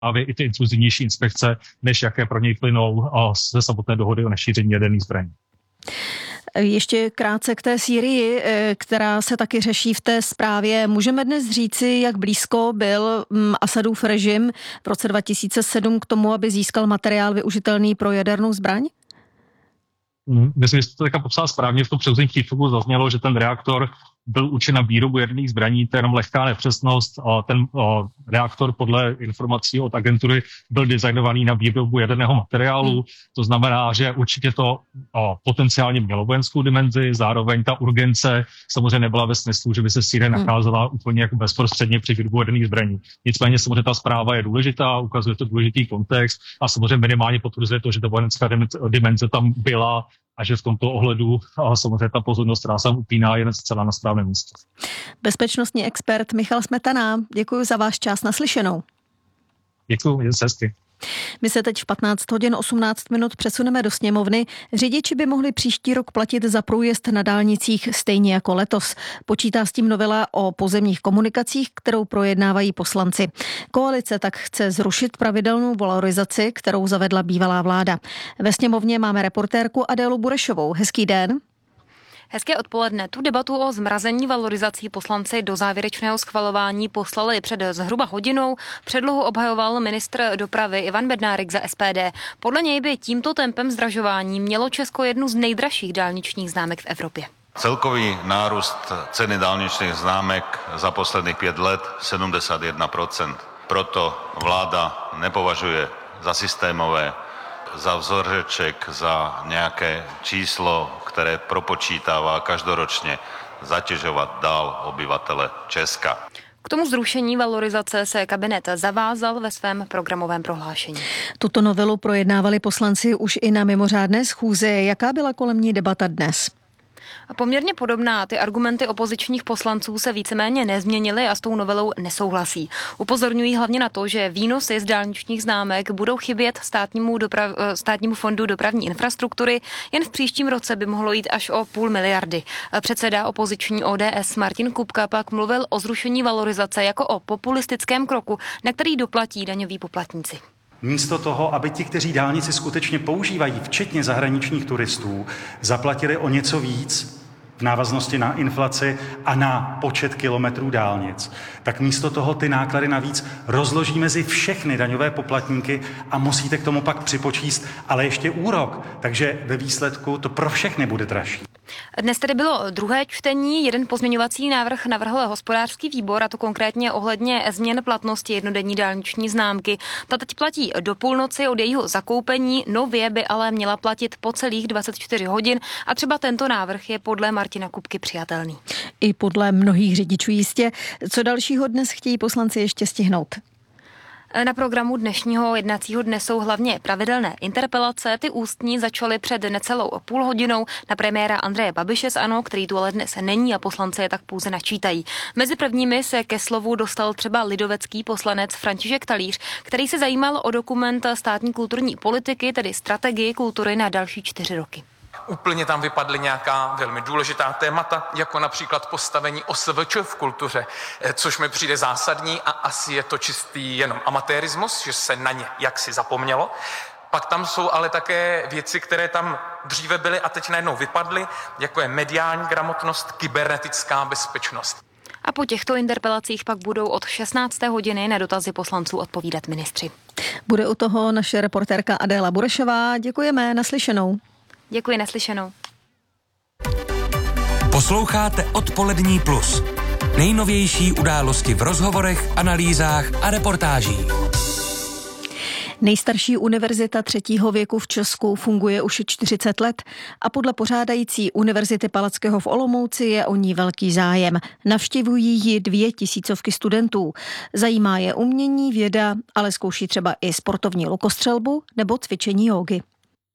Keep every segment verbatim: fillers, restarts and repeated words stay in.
právě i ty inkluzivnější inspekce, než jaké pro něj plynou ze samotné dohody o nešíření jaderných zbraní. Ještě krátce k té Sýrii, která se taky řeší v té zprávě. Můžeme dnes říci, jak blízko byl Asadův režim v roce dva tisíce sedm k tomu, aby získal materiál využitelný pro jadernou zbraň? Myslím, že jste to teďka popsal správně, v tom předchozím feedbacku zaznělo, že ten reaktor byl určen na výrobu jaderných zbraní, to je jenom lehká nepřesnost. Ten reaktor podle informací od agentury byl designovaný na výrobu jaderného materiálu, to znamená, že určitě to potenciálně mělo vojenskou dimenzi, zároveň ta urgence samozřejmě nebyla ve smyslu, že by se Sýrie nacházela úplně jako bezprostředně při výrobu jaderných zbraní. Nicméně samozřejmě ta zpráva je důležitá, ukazuje to důležitý kontext a samozřejmě minimálně potvrzuje to, že ta vojenská dimenze tam byla a že v tomto ohledu a samozřejmě ta pozornost, která se upíná, je zcela na správném místě. Bezpečnostní expert Michal Smetana, děkuji za váš čas, naslyšenou. Děkuji, jen cesty. My se teď v patnáct hodin osmnáct minut přesuneme do sněmovny. Řidiči by mohli příští rok platit za průjezd na dálnicích stejně jako letos. Počítá s tím novela o pozemních komunikacích, kterou projednávají poslanci. Koalice tak chce zrušit pravidelnou valorizaci, kterou zavedla bývalá vláda. Ve sněmovně máme reportérku Adélu Burešovou. Hezký den. Hezké odpoledne. Tu debatu o zmrazení valorizací poslanci do závěrečného schvalování poslali před zhruba hodinou. Předlohu obhajoval ministr dopravy Ivan Bednárik za S P D. Podle něj by tímto tempem zdražování mělo Česko jednu z nejdražších dálničních známek v Evropě. Celkový nárůst ceny dálničných známek za posledních pět let sedmdesát jedna procent. Proto vláda nepovažuje za systémové, za vzoreček, za nějaké číslo, které propočítává každoročně, zatěžovat dál obyvatele Česka. K tomu zrušení valorizace se kabinet zavázal ve svém programovém prohlášení. Tuto novelu projednávali poslanci už i na mimořádné schůzi. Jaká byla kolem ní debata dnes? Poměrně podobná. Ty argumenty opozičních poslanců se víceméně nezměnily a s tou novelou nesouhlasí. Upozorňují hlavně na to, že výnosy z dálničních známek budou chybět státnímu, doprav, státnímu fondu dopravní infrastruktury. Jen v příštím roce by mohlo jít až o půl miliardy. Předseda opoziční O D S Martin Kupka pak mluvil o zrušení valorizace jako o populistickém kroku, na který doplatí daňoví poplatníci. Místo toho, aby ti, kteří dálnici skutečně používají, včetně zahraničních turistů, zaplatili o něco víc v návaznosti na inflaci a na počet kilometrů dálnic, tak místo toho ty náklady navíc rozloží mezi všechny daňové poplatníky a musíte k tomu pak připočíst ale ještě úrok, takže ve výsledku to pro všechny bude dražší. Dnes tedy bylo druhé čtení, jeden pozměňovací návrh navrhl hospodářský výbor, a to konkrétně ohledně změn platnosti jednodenní dálniční známky. Ta teď platí do půlnoci od jejího zakoupení, nově by ale měla platit po celých dvacet čtyři hodin a třeba tento návrh je podle Martina Kupky přijatelný. I podle mnohých řidičů jistě. Co dalšího dnes chtějí poslanci ještě stihnout? Na programu dnešního jednacího dne jsou hlavně pravidelné interpelace. Ty ústní začaly před necelou půl hodinou na premiéra Andreje Babiše z ANO, který tu ale dnes není a poslanci je tak pouze načítají. Mezi prvními se ke slovu dostal třeba lidovecký poslanec František Talíř, který se zajímal o dokument státní kulturní politiky, tedy strategii kultury na další čtyři roky. Úplně tam vypadly nějaká velmi důležitá témata, jako například postavení O S V Č v kultuře, což mi přijde zásadní a asi je to čistý jenom amatérismus, že se na ně jaksi zapomnělo. Pak tam jsou ale také věci, které tam dříve byly a teď najednou vypadly, jako je mediální gramotnost, kybernetická bezpečnost. A po těchto interpelacích pak budou od šestnácté hodiny na dotazy poslanců odpovídat ministři. Bude u toho naše reportérka Adéla Burešová. Děkujeme, naslyšenou. Děkuji, naslyšenou. Posloucháte Odpolední plus. Nejnovější události v rozhovorech, analýzách a reportážích. Nejstarší univerzita třetího věku v Česku funguje už čtyřicet let a podle pořádající Univerzity Palackého v Olomouci je o ní velký zájem. Navštěvují ji dvě tisícovky studentů. Zajímá je umění, věda, ale zkouší třeba i sportovní lukostřelbu nebo cvičení jógy.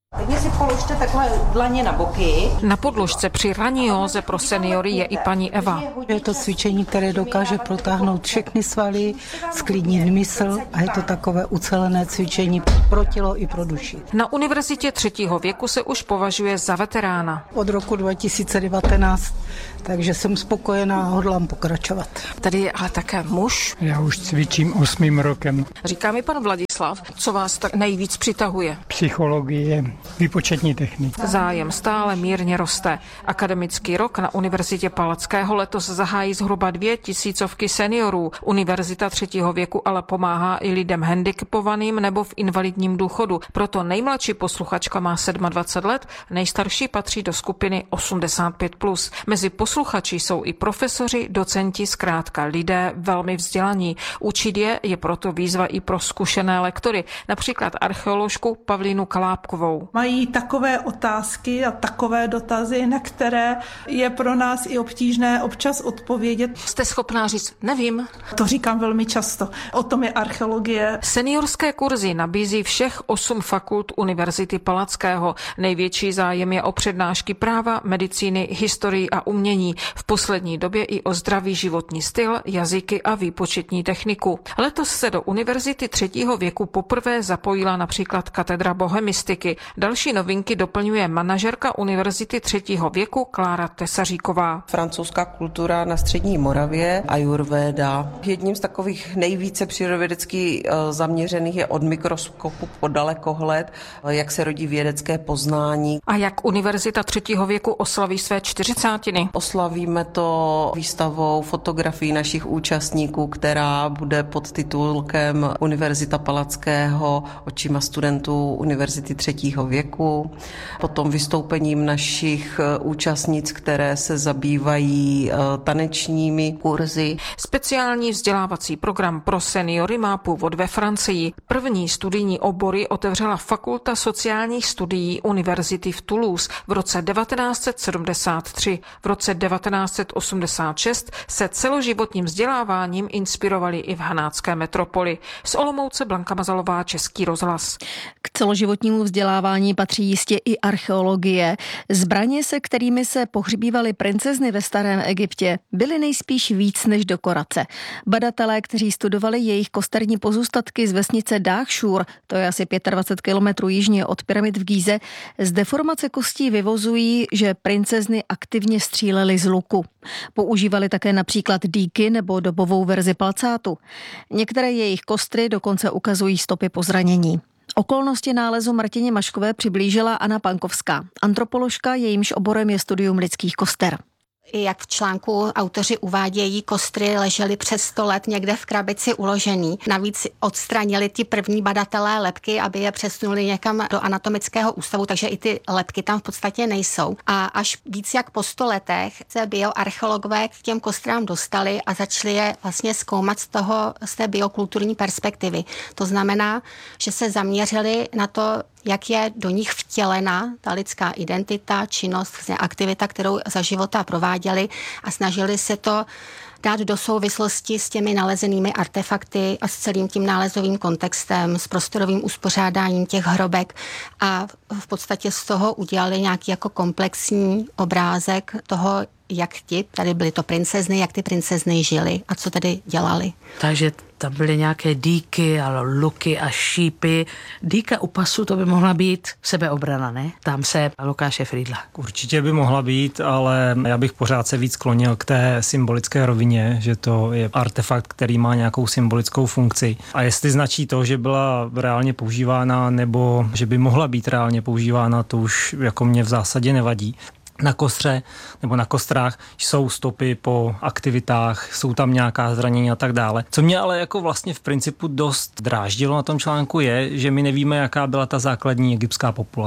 Teď si položte takhle dlaně na boky. Na podložce při ranióze pro seniory je i paní Eva. Je to cvičení, které dokáže protáhnout všechny svaly, sklidnit mysl a je to takové ucelené cvičení pro tělo i pro duši. Na univerzitě třetího věku se už považuje za veterána. Od roku dva tisíce devatenáct, takže jsem spokojená a hodlám pokračovat. Tady je ale také muž. Já už cvičím osmým rokem. Říká mi pan Vladislav, co vás tak nejvíc přitahuje. Psychologie, výpočetní technika. Zájem stále mírně roste. Akademický rok na Univerzitě Palackého letos zahájí zhruba dvě tisícovky seniorů. Univerzita třetího věku ale pomáhá i lidem handicapovaným nebo v invalidním důchodu. Proto nejmladší posluchačka má dvacet sedm let, nejstarší patří do skupiny osmdesát pět plus. Mezi posluchači jsou i profesoři, docenti, zkrátka lidé velmi vzdělaní. Učit je je proto výzva i pro zkušené lektory, například archeoložku Pavlínu Kalápkovou. Mají takové otázky a takové dotazy, na které je pro nás i obtížné občas odpovědět. Jste schopná říct, nevím. To říkám velmi často. O tom je archeologie. Seniorské kurzy nabízí všech osm fakult Univerzity Palackého. Největší zájem je o přednášky práva, medicíny, historii a umění. V poslední době i o zdravý životní styl, jazyky a výpočetní techniku. Letos se do Univerzity třetího věku poprvé zapojila například katedra bohemistiky. Další novinky doplňuje manažerka Univerzity třetího věku Klára Tesaříková. Francouzská kultura na střední Moravě, ajurvéda. Jedním z takových nejvíce přírodovědecky zaměřených je od mikroskopu po dalekohled, jak se rodí vědecké poznání. A jak Univerzita třetího věku oslaví své čtyřicátiny? Oslavíme to výstavou fotografií našich účastníků, která bude pod titulkem Univerzita Palackého očima studentů Univerzity třetího věku. Potom vystoupením našich účastnic, které se zabývají tanečními kurzy. Speciální vzdělávací program pro seniory má původ ve Francii. První studijní obory otevřela Fakulta sociálních studií Univerzity v Toulouse v roce devatenáct set sedmdesát tři. V roce devatenáct set osmdesát šest se celoživotním vzděláváním inspirovali i v hanácké metropoli. Z Olomouce Blanka Mazalová, Český rozhlas. K celoživotnímu vzdělávání patří jistě i archeologie. Zbraně, se kterými se pohřbívaly princezny ve starém Egyptě, byly nejspíš víc než dekorace. Badatelé, kteří studovali jejich kosterní pozůstatky z vesnice Dáchšur, to je asi dvacet pět kilometrů jižně od pyramid v Gíze, z deformace kostí vyvozují, že princezny aktivně střílely z luku. Používali také například dýky nebo dobovou verzi palcátu. Některé jejich kostry dokonce ukazují stopy po zranění. Okolnosti nálezu Martině Maškové přiblížila Anna Pankovská, antropoložka, jejímž oborem je studium lidských koster. Jak v článku autoři uvádějí, kostry ležely přes sto let někde v krabici uložený. Navíc odstranili ty první badatelé lebky, aby je přesunuli někam do anatomického ústavu, takže i ty lebky tam v podstatě nejsou. A až víc jak po sto letech se bioarcheologové k těm kostrám dostali a začali je vlastně zkoumat z toho, z té biokulturní perspektivy. To znamená, že se zaměřili na to, jak je do nich vtělena ta lidská identita, činnost, aktivita, kterou za života prováděli a snažili se to dát do souvislosti s těmi nalezenými artefakty a s celým tím nálezovým kontextem, s prostorovým uspořádáním těch hrobek a v podstatě z toho udělali nějaký jako komplexní obrázek toho, jak ti, tady byly to princezny, jak ty princezny žily a co tedy dělali. Takže tam byly nějaké dýky a luky a šípy. Dýka u pasu, to by mohla být sebeobrana, ne? Tam se Lukáše Frýdla. Určitě by mohla být, ale já bych pořád se víc klonil k té symbolické rovině, že to je artefakt, který má nějakou symbolickou funkci. A jestli značí to, že byla reálně používána nebo že by mohla být reálně používána, to už jako mě v zásadě nevadí. Na kostře nebo na kostrách jsou stopy po aktivitách, jsou tam nějaká zranění a tak dále. Co mě ale jako vlastně v principu dost dráždilo na tom článku je, že my nevíme, jaká byla ta základní egyptská populace.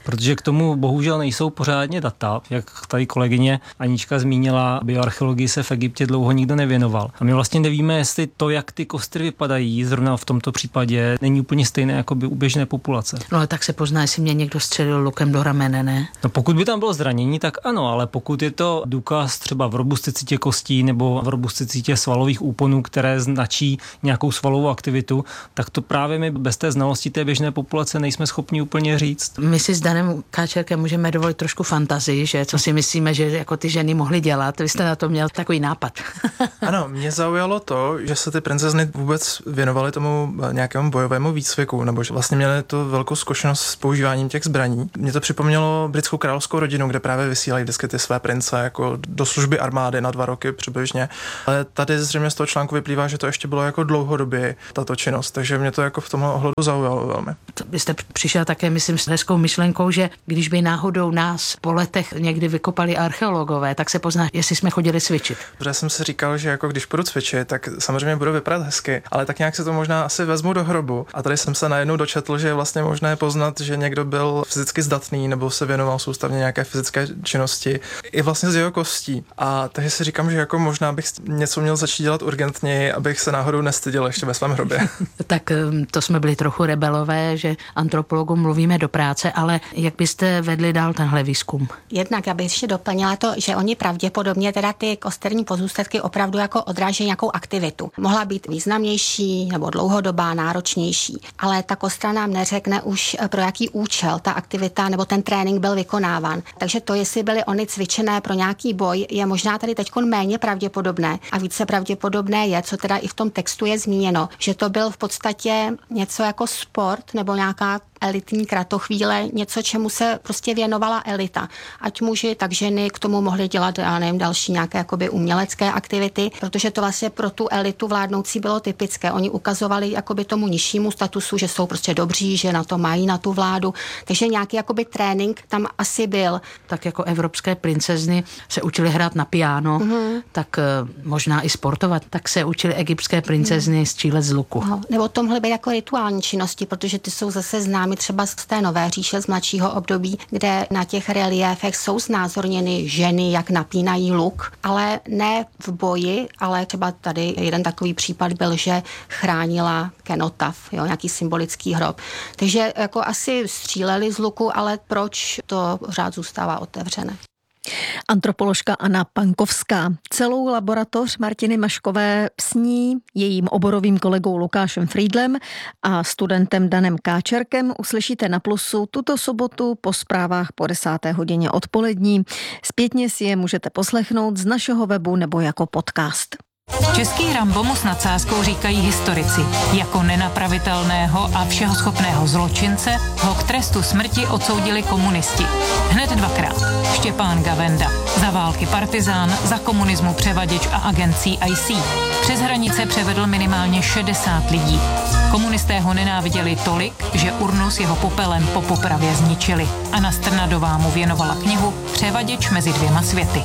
protože k tomu bohužel nejsou pořádně data. Jak tady kolegyně Anička zmínila, bioarcheologii se v Egyptě dlouho nikdo nevěnoval. A my vlastně nevíme, jestli to, jak ty kostry vypadají, zrovna v tomto případě, není úplně stejné jako by u běžné populace. No ale tak se pozná, jestli mě někdo střelil lukem do ramene, ne? No pokud by tam bylo zranění, tak ano, ale pokud je to důkaz třeba v robusticitě kostí nebo v robusticitě svalových úponů, které značí nějakou svalovou aktivitu, tak to právě my bez té znalosti té běžné populace nejsme schopni úplně říct. My si s Danem Káčerkem můžeme dovolit trošku fantazii, že co si myslíme, že jako ty ženy mohly dělat. Vy jste na to měl takový nápad. Ano, mě zaujalo to, že se ty princezny vůbec věnovaly tomu nějakému bojovému výcviku, nebo že vlastně měly tu velkou zkušenost s používáním těch zbraní. Mě to připomnělo britskou královskou rodinu, kde právě vysílají vždycky ty své prince jako do služby armády na dva roky přibližně. Ale tady zřejmě z toho článku vyplývá, že to ještě bylo jako dlouhodobě tato činnost, takže mě to jako v tomhle ohledu zaujalo velmi. To byste přišel také, myslím, s hezkou myšlenkou, že když by náhodou nás po letech někdy vykopali archeologové, tak se pozná, jestli jsme chodili cvičit. Protože jsem si říkal, že jako když budu cvičit, tak samozřejmě budu vypadat hezky, ale tak nějak se to možná asi vezmu do hrobu. A tady jsem se najednou dočetl, že je vlastně možné poznat, že někdo byl fyzicky zdatný nebo se věnoval soustavně nějaké fyzické činnosti i vlastně z jeho kostí. A takže si říkám, že jako možná bych něco měl začít dělat urgentněji, abych se náhodou nestyděl ještě ve svém hrobě. Tak to jsme byli trochu rebelové, že antropologům mluvíme do práce, ale jak byste vedli dál tenhle výzkum? Jednak já bych ještě doplnila to, že oni pravděpodobně teda ty kosterní pozůstatky opravdu jako odrážejí nějakou aktivitu. Mohla být významnější nebo dlouhodobá, náročnější, ale ta kostra nám neřekne už pro jaký účel ta aktivita nebo ten trénink byl vykonáván. Takže to, jestli byly oni cvičené pro nějaký boj, je možná tady teď méně pravděpodobné a více pravděpodobné je, co teda i v tom textu je zmíněno, že to byl v podstatě něco jako sport nebo nějaká elitní kratochvíle, něco, čemu se prostě věnovala elita. Ať muži, tak ženy k tomu mohly dělat, já nevím, další nějaké jakoby umělecké aktivity, protože to vlastně pro tu elitu vládnoucí bylo typické. Oni ukazovali jakoby tomu nižšímu statusu, že jsou prostě dobří, že na to mají na tu vládu. Takže nějaký jakoby trénink tam asi byl. Tak jako evropské princezny se učily hrát na piano, mm-hmm. tak uh, možná i sportovat, tak se učily egyptské princezny mm. střílet z luku. No, nebo tomhle být jako rituální činnosti, protože ty jsou zase známy třeba z té nové říše z mladšího období, kde na těch reliéfech jsou znázorněny ženy, jak napínají luk, ale ne v boji, ale třeba tady jeden takový případ byl, že chránila kenotaf, jo, nějaký symbolický hrob. Takže jako asi stříleli z luku, ale proč, to pořád zůstává otevřené. Antropoložka Anna Pankovská. Celou laboratoř Martiny Maškové s ní, jejím oborovým kolegou Lukášem Frýdlem a studentem Danem Káčerkem uslyšíte na Plusu tuto sobotu po zprávách po desáté hodině odpolední. Zpětně si je můžete poslechnout z našeho webu nebo jako podcast. Český Rambo mu s nadsázkou říkají historici. Jako nenapravitelného a všeho schopného zločince ho k trestu smrti odsoudili komunisti. Hned dvakrát. Štěpán Gavenda. Za války partizán, za komunismu převaděč a agent C I C. Přes hranice převedl minimálně šedesát lidí. Komunisté ho nenáviděli tolik, že urnu s jeho popelem po popravě zničili. Anna Strnadová mu věnovala knihu Převaděč mezi dvěma světy.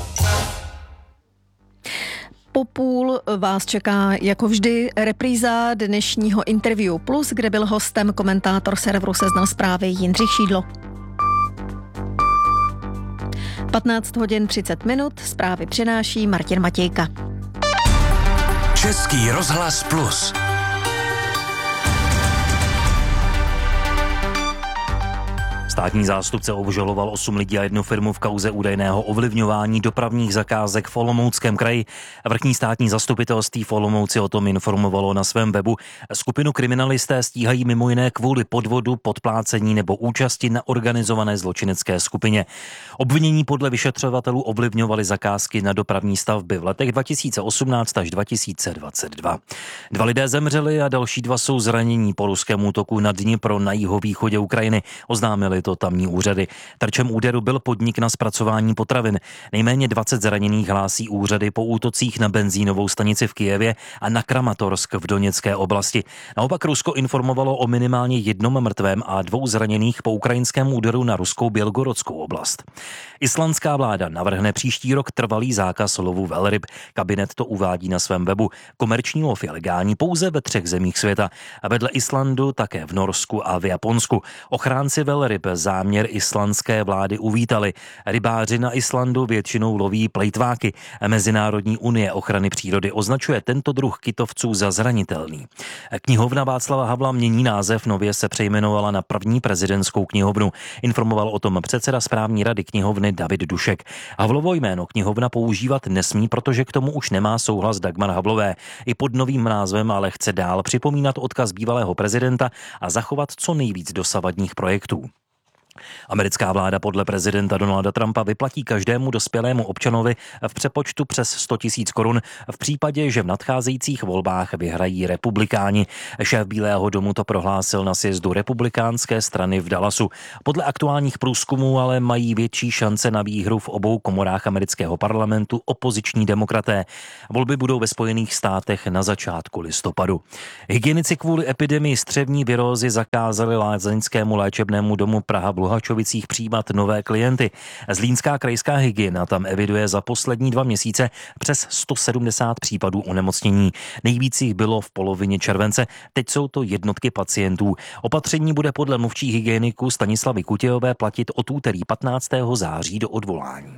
Po půl vás čeká jako vždy repríza dnešního Interview Plus, kde byl hostem komentátor serveru Seznam Zprávy Jindřich Šídlo. patnáct hodin třicet minut, zprávy přináší Martin Matějka. Český rozhlas Plus. Státní zástupce obžaloval osm lidí a jednu firmu v kauze údajného ovlivňování dopravních zakázek v Olomouckém kraji. Vrchní státní zastupitelství v Olomouci o tom informovalo na svém webu. Skupinu kriminalisté stíhají mimo jiné kvůli podvodu, podplácení nebo účasti na organizované zločinecké skupině. Obvinění podle vyšetřovatelů ovlivňovali zakázky na dopravní stavby v letech dva tisíce osmnáct až dva tisíce dvacet dva. Dva lidé zemřeli a další dva jsou zranění po ruském útoku na Dnipro na jihovýchodě Ukrajiny, oznámili to tamní úřady. Terčem úderu byl podnik na zpracování potravin. Nejméně dvacet zraněných hlásí úřady po útocích na benzínovou stanici v Kyjevě a na Kramatorsk v Doněcké oblasti. Naopak Rusko informovalo o minimálně jednom mrtvém a dvou zraněných po ukrajinském úderu na ruskou Bělgorodskou oblast. Islandská vláda navrhne příští rok trvalý zákaz lovu velryb. Kabinet to uvádí na svém webu. Komerční lov je legální pouze ve třech zemích světa. A vedle Islandu také v Norsku a v Japonsku. Ochránci velryb záměr islandské vlády uvítali. Rybáři na Islandu většinou loví plejtváky. Mezinárodní unie ochrany přírody označuje tento druh kytovců za zranitelný. Knihovna Václava Havla mění název, nově se přejmenovala na první prezidentskou knihovnu. Informoval o tom předseda správní rady knihovny David Dušek. Havlovo jméno knihovna používat nesmí, protože k tomu už nemá souhlas Dagmar Havlové. I pod novým názvem ale chce dál připomínat odkaz bývalého prezidenta a zachovat co nejvíc dosavadních projektů. Americká vláda podle prezidenta Donalda Trumpa vyplatí každému dospělému občanovi v přepočtu přes sto tisíc korun v případě, že v nadcházejících volbách vyhrají republikáni. Šéf Bílého domu to prohlásil na sjezdu republikánské strany v Dallasu. Podle aktuálních průzkumů ale mají větší šance na výhru v obou komorách amerického parlamentu opoziční demokraté. Volby budou ve Spojených státech na začátku listopadu. Hygienici kvůli epidemii střevní virózy zakázali lázeňskému léčebnému domu Praha v Luhačovicích přijímat nové klienty. Zlínská krajská hygiena tam eviduje za poslední dva měsíce přes sto sedmdesát případů onemocnění. Nejvíc jich bylo v polovině července, teď jsou to jednotky pacientů. Opatření bude podle mluvčí hygieniků Stanislavy Kutějové platit od úterý patnáctého září do odvolání.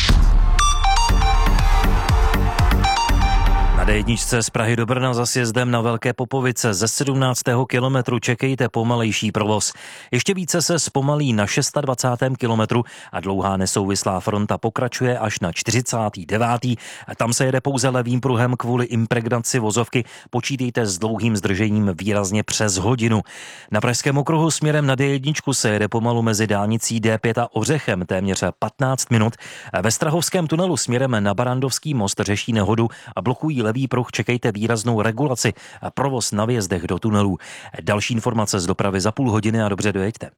Na dé jedna z Prahy do Brna za sjezdem na Velké Popovice ze sedmnáctého kilometru čekejte pomalejší provoz. Ještě více se zpomalí na dvacátém šestém kilometru a dlouhá nesouvislá fronta pokračuje až na čtyřicátém devátém Tam se jede pouze levým pruhem kvůli impregnaci vozovky. Počítejte s dlouhým zdržením výrazně přes hodinu. Na Pražském okruhu směrem na dé jedna se jede pomalu mezi dálnicí dé pět a Ořechem téměř patnáct minut. Ve Strahovském tunelu směrem na Barandovský most řeší nehodu a blokují levý pruh, čekejte výraznou regulaci a provoz na vjezdech do tunelů. Další informace z dopravy za půl hodiny a dobře dojeďte.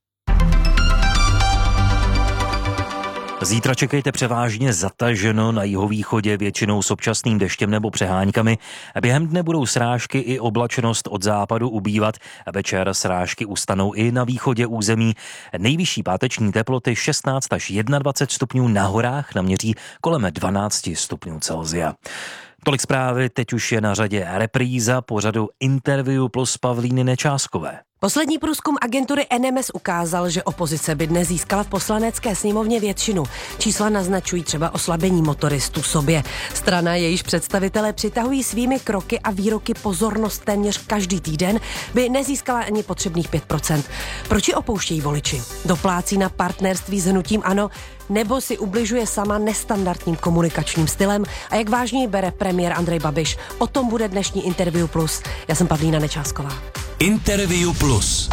Zítra čekejte převážně zataženo na jihovýchodě, většinou s občasným deštěm nebo přeháňkami. Během dne budou srážky i oblačnost od západu ubývat. Večer srážky ustanou i na východě území. Nejvyšší páteční teploty šestnáct až dvacet jedna stupňů, na horách naměří kolem dvanáct stupňů Celsia. Tolik zprávy, teď už je na řadě repríza pořadu Interview plus Pavlíny Nečáskové. Poslední průzkum agentury N M S ukázal, že opozice by dnes získala v poslanecké sněmovně většinu. Čísla naznačují třeba oslabení motoristů sobě. Strana, jejíž představitelé přitahují svými kroky a výroky pozornost téměř každý týden, by nezískala ani potřebných pět procent. Proč ji opouštějí voliči? Doplácí na partnerství s hnutím ANO, nebo si ubližuje sama nestandardním komunikačním stylem a jak vážně ji bere premiér Andrej Babiš? O tom bude dnešní Interview plus. Já jsem Pavlína Nečásková. Interview plus.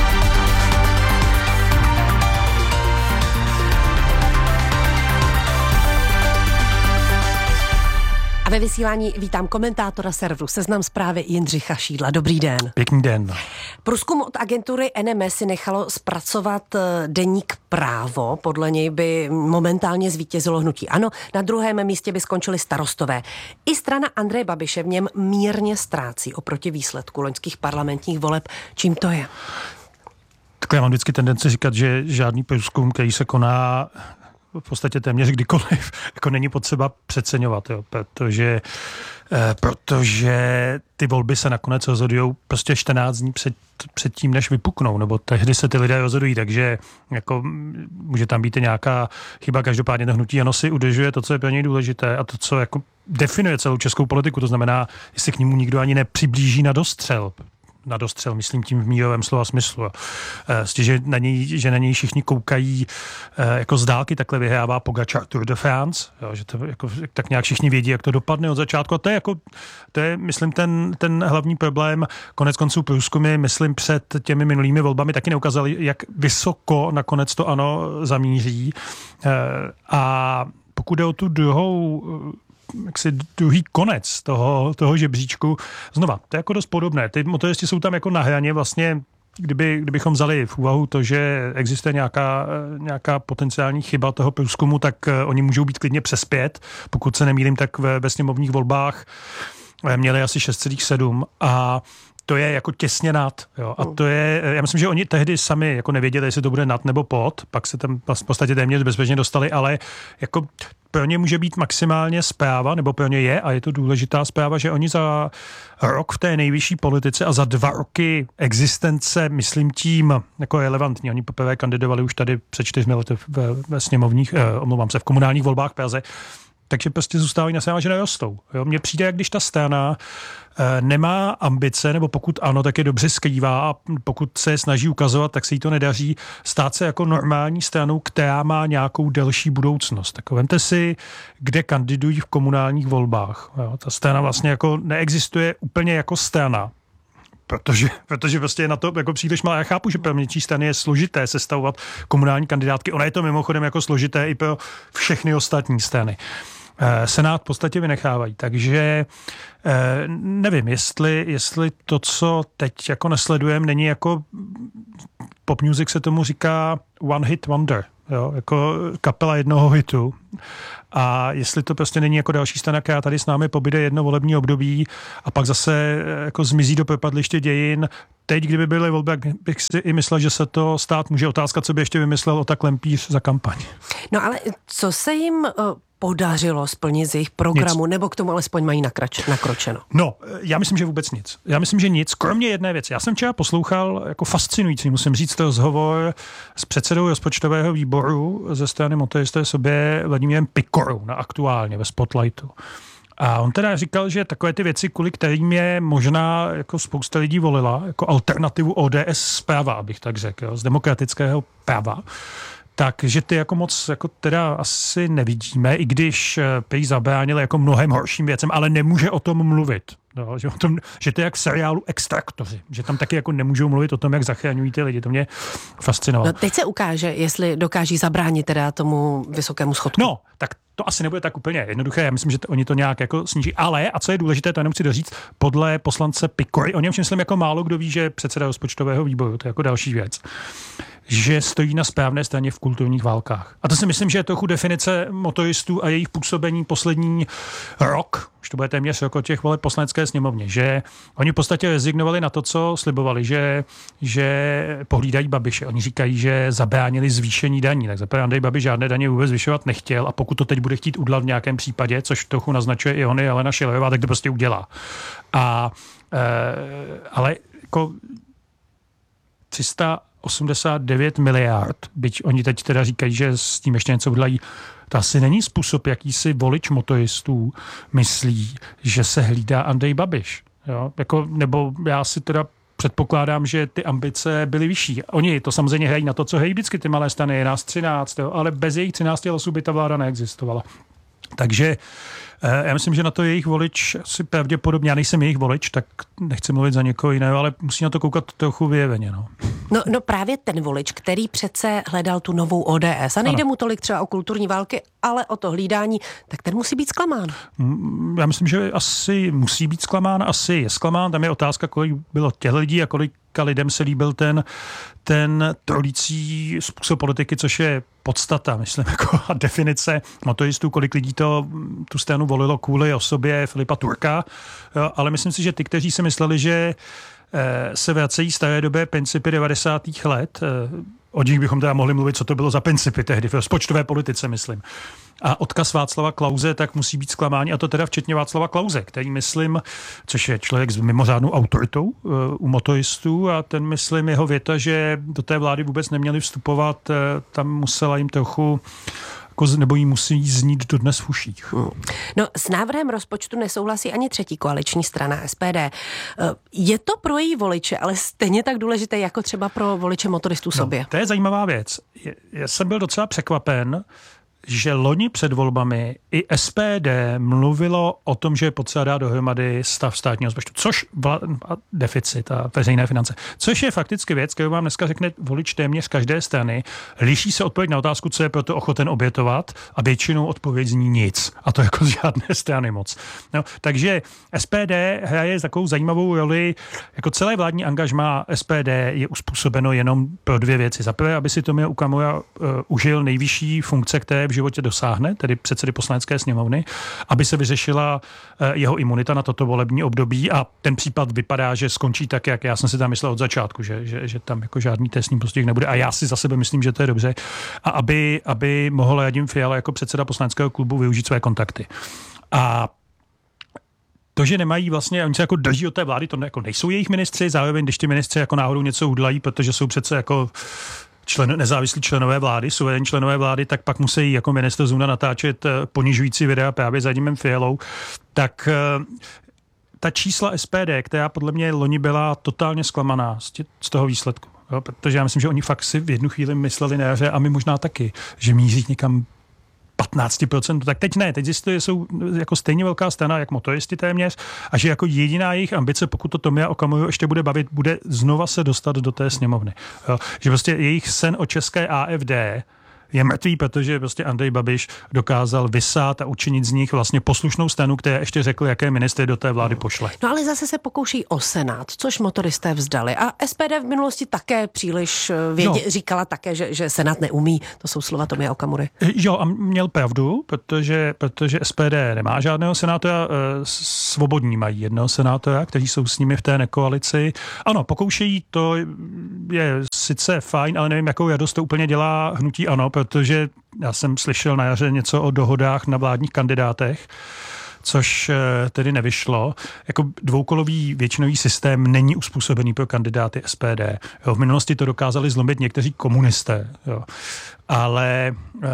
A ve vysílání vítám komentátora serveru Seznam Zprávy Jindřicha Šídla. Dobrý den. Pěkný den. Průzkum od agentury N M S si nechalo zpracovat deník Právo. Podle něj by momentálně zvítězilo hnutí ANO. Na druhém místě by skončili Starostové. I strana Andreje Babiše v něm mírně ztrácí oproti výsledku loňských parlamentních voleb. Čím to je? Tak já mám vždycky tendenci říkat, že žádný průzkum, který se koná v podstatě téměř kdykoliv, jako není potřeba přeceňovat, jo, protože, eh, protože ty volby se nakonec rozhodují prostě čtrnáct dní před, před tím, než vypuknou, nebo tehdy se ty lidé rozhodují, takže jako může tam být i nějaká chyba, každopádně to hnutí ANO si udržuje to, co je pro něj důležité a to, co jako definuje celou českou politiku, to znamená, jestli k němu nikdo ani nepřiblíží na dostřel, na dostřel, myslím tím v mírovém slova smyslu. Vlastně, že na něj, že na něj všichni koukají jako z dálky, takhle vyhrává Pogačar Tour de France, jo, že to jako, tak nějak všichni vědí, jak to dopadne od začátku. A to je, jako, to je myslím, ten, ten hlavní problém. Konec konců průzkumy, myslím, před těmi minulými volbami taky neukázali, jak vysoko nakonec to ANO zamíří. A pokud jde o tu druhou jaksi druhý konec toho, toho žebříčku. Znova, to je jako dost podobné. Ty motoristi jsou tam jako na hraně vlastně, kdyby, kdybychom vzali v úvahu to, že existuje nějaká, nějaká potenciální chyba toho průzkumu, tak oni můžou být klidně přes pět. Pokud se nemýlím, tak ve, ve sněmovních volbách měli asi šest celá sedm a to je jako těsně nad. Jo. A to je, já myslím, že oni tehdy sami jako nevěděli, jestli to bude nad nebo pod, pak se tam v podstatě téměř bezpečně dostali, ale jako pro ně může být maximálně zpráva, nebo pro ně je, a je to důležitá zpráva, že oni za rok v té nejvyšší politice a za dva roky existence, myslím tím, jako relevantní, oni poprvé kandidovali už tady před čtyřmi lety ve, ve sněmovních, eh, omlouvám se, v komunálních volbách v Praze, takže prostě zůstávají na straně, že nerostou. Jo? Mně přijde, jak když ta strana e, nemá ambice, nebo pokud ano, tak je dobře skrývá a pokud se snaží ukazovat, tak se jí to nedaří stát se jako normální stranou, která má nějakou delší budoucnost. Tak vemte si, kde kandidují v komunálních volbách. Jo? Ta strana vlastně jako neexistuje úplně jako strana. Protože, protože prostě je na to jako příliš malé. Já chápu, že pro menší strany je složité sestavovat komunální kandidátky. Ono je to mimochodem jako složité i pro všechny ostatní strany. Senát v podstatě vynechávají, takže nevím, jestli, jestli to, co teď jako nesledujeme, není jako pop music se tomu říká one hit wonder, jo, jako kapela jednoho hitu. A jestli to prostě není jako další strana, která tady s námi pobyde jedno volební období a pak zase jako zmizí do propadliště dějin. Teď, kdyby byly volby, bych si i myslel, že se to stát může. Otázka, co by ještě vymyslel o tak Lempíř za kampaň. No ale co se jim uh, podařilo splnit z jejich programu, nic. Nebo k tomu alespoň mají nakrač, nakročeno? No, já myslím, že vůbec nic. Já myslím, že nic, kromě jedné věci. Já jsem včera poslouchal jako fascinující, musím říct, rozhovor s předsedou rozpočtového výboru ze strany motoristé sobě Vladimírem Pikorou na Aktuálně ve Spotlightu. A on teda říkal, že takové ty věci, kvůli kterým je možná jako spousta lidí volila, jako alternativu O D S zprava, abych tak řekl, jo, z demokratického práva, takže ty jako moc jako teda asi nevidíme, i když prý zabránili jako mnohem horším věcem, ale nemůže o tom mluvit. No, že, o tom, že to je jak v seriálu Extraktoři, že tam taky jako nemůžou mluvit o tom, jak zachraňují ty lidi. To mě fascinovalo. No, teď se ukáže, jestli dokáží zabránit teda tomu vysokému schodku. No, tak to asi nebude tak úplně jednoduché. Já myslím, že to, oni to nějak jako sníží. Ale, a co je důležité, to jenom chci doříct, podle poslance Pikory, o něm myslím jako málo kdo ví, že je předseda rozpočtového výboru, to je jako další věc, že stojí na správné straně v kulturních válkách. A to si myslím, že je trochu definice motoristů a jejich působení poslední rok, už to bude téměř rok od těch voleb Poslanecké sněmovně, že oni v podstatě rezignovali na to, co slibovali, že, že pohlídají Babiše. Oni říkají, že zabránili zvýšení daní. Tak zaprvé Andrej Babiš žádné daně vůbec zvyšovat nechtěl a pokud to teď bude chtít udělat v nějakém případě, což trochu naznačuje i Hony Alena Schillerová, tak to prostě udělá. A, e, ale jako tři sta osmdesát devět miliard, byť oni teď teda říkají, že s tím ještě něco udělají, to asi není způsob, jaký si volič motoristů myslí, že se hlídá Andrej Babiš. Jo? Jako, nebo já si teda předpokládám, že ty ambice byly vyšší. Oni to samozřejmě hrají na to, co hrají vždycky ty malé strany, je nás třináct, jo? Ale bez jejich třinácti hlasů by ta vláda neexistovala. Takže já myslím, že na to jejich volič asi pravděpodobně, já nejsem jejich volič, tak nechci mluvit za někoho jiného, ale musí na to koukat trochu vyjeveně. No. No, no právě ten volič, který přece hledal tu novou O D S a nejde ano. mu tolik třeba o kulturní války, ale o to hlídání, tak ten musí být zklamán. Já myslím, že asi musí být zklamán, asi je zklamán. Tam je otázka, kolik bylo těch lidí a kolika lidem se líbil ten, ten trolící způsob politiky, což je podstata, myslím, jako a definice motoristů, kolik lidí to tu stranu volilo kvůli osobě Filipa Turka, jo, ale myslím si, že ty, kteří si mysleli, že eh, se vracejí staré době principy devadesátých let, eh, o nich bychom teda mohli mluvit, co to bylo za principy tehdy, v rozpočtové politice, myslím. A odkaz Václava Klause tak musí být zklamání, a to teda včetně Václava Klause, který myslím, což je člověk s mimořádnou autoritou uh, u motoristů a ten myslím jeho věta, že do té vlády vůbec neměli vstupovat, uh, tam musela jim trochu nebo jí musí znít dodnes v uších. No, s návrhem rozpočtu nesouhlasí ani třetí koaliční strana S P D. Je to pro její voliče, ale stejně tak důležité jako třeba pro voliče motoristů sobě. No, to je zajímavá věc. Já jsem byl docela překvapen, že loni před volbami i S P D mluvilo o tom, že je potřeba dát dohromady stav státního rozpočtu, což vla- a deficit a veřejné finance, což je fakticky věc, kterou vám dneska řekne volič téměř každé strany. Liší se odpověď na otázku, co je proto ochoten obětovat a většinou odpověď zní nic. A to jako z žádné strany moc. No, takže S P D hraje takovou zajímavou roli, jako celé vládní angažmá S P D je uspůsobeno jenom pro dvě věci. Za prvé, aby si Tomio Okamura uh, užil nejvyšší funkce, které v životě dosáhne, tedy předsedy Poslanecké sněmovny, aby se vyřešila jeho imunita na toto volební období a ten případ vypadá, že skončí tak, jak já jsem si tam myslel od začátku, že, že, že tam jako žádný trestní postih nebude a já si za sebe myslím, že to je dobře a aby, aby mohl Radim Fiala jako předseda poslaneckého klubu využít své kontakty. A to, že nemají vlastně, oni se jako drží od té vlády, to jako nejsou jejich ministři, zároveň když ty ministři jako náhodou něco udlají, protože jsou přece jako člen, nezávislí členové vlády, suverénní členové vlády, tak pak musí jako ministr Zuna natáčet ponižující videa právě za Radimem Fialou, tak ta čísla S P D, která podle mě loni byla totálně zklamaná z, tě, z toho výsledku, jo, protože já myslím, že oni fakt si v jednu chvíli mysleli na jaře a my možná taky, že míří někam patnáct procent, tak teď ne, teď zjistili, že jsou jako stejně velká strana, jak motoristi téměř, a že jako jediná jejich ambice, pokud to Tomia Okamuru ještě bude bavit, bude znova se dostat do té sněmovny. Jo. Že prostě jejich sen o české A F D je mrtvý, protože prostě Andrej Babiš dokázal vysát a učinit z nich vlastně poslušnou stranu, která ještě řekl, jaké ministry do té vlády pošle. No ale zase se pokouší o Senát, což motoristé vzdali. A S P D v minulosti také příliš vědě, no. říkala také, že, že Senát neumí. To jsou slova Tomia Okamury. Jo, a měl pravdu, protože, protože S P D nemá žádného senátora, Svobodní mají jednoho senátora, kteří jsou s nimi v té nekoalici. Ano, pokoušejí, to je sice fajn, ale nevím, jakou radost to úplně dělá hnutí ANO, protože já jsem slyšel na jaře něco o dohodách na vládních kandidátech, což tedy nevyšlo. Jako dvoukolový většinový systém není uspůsobený pro kandidáty S P D. Jo, v minulosti to dokázali zlomit někteří komunisté, jo. Ale e,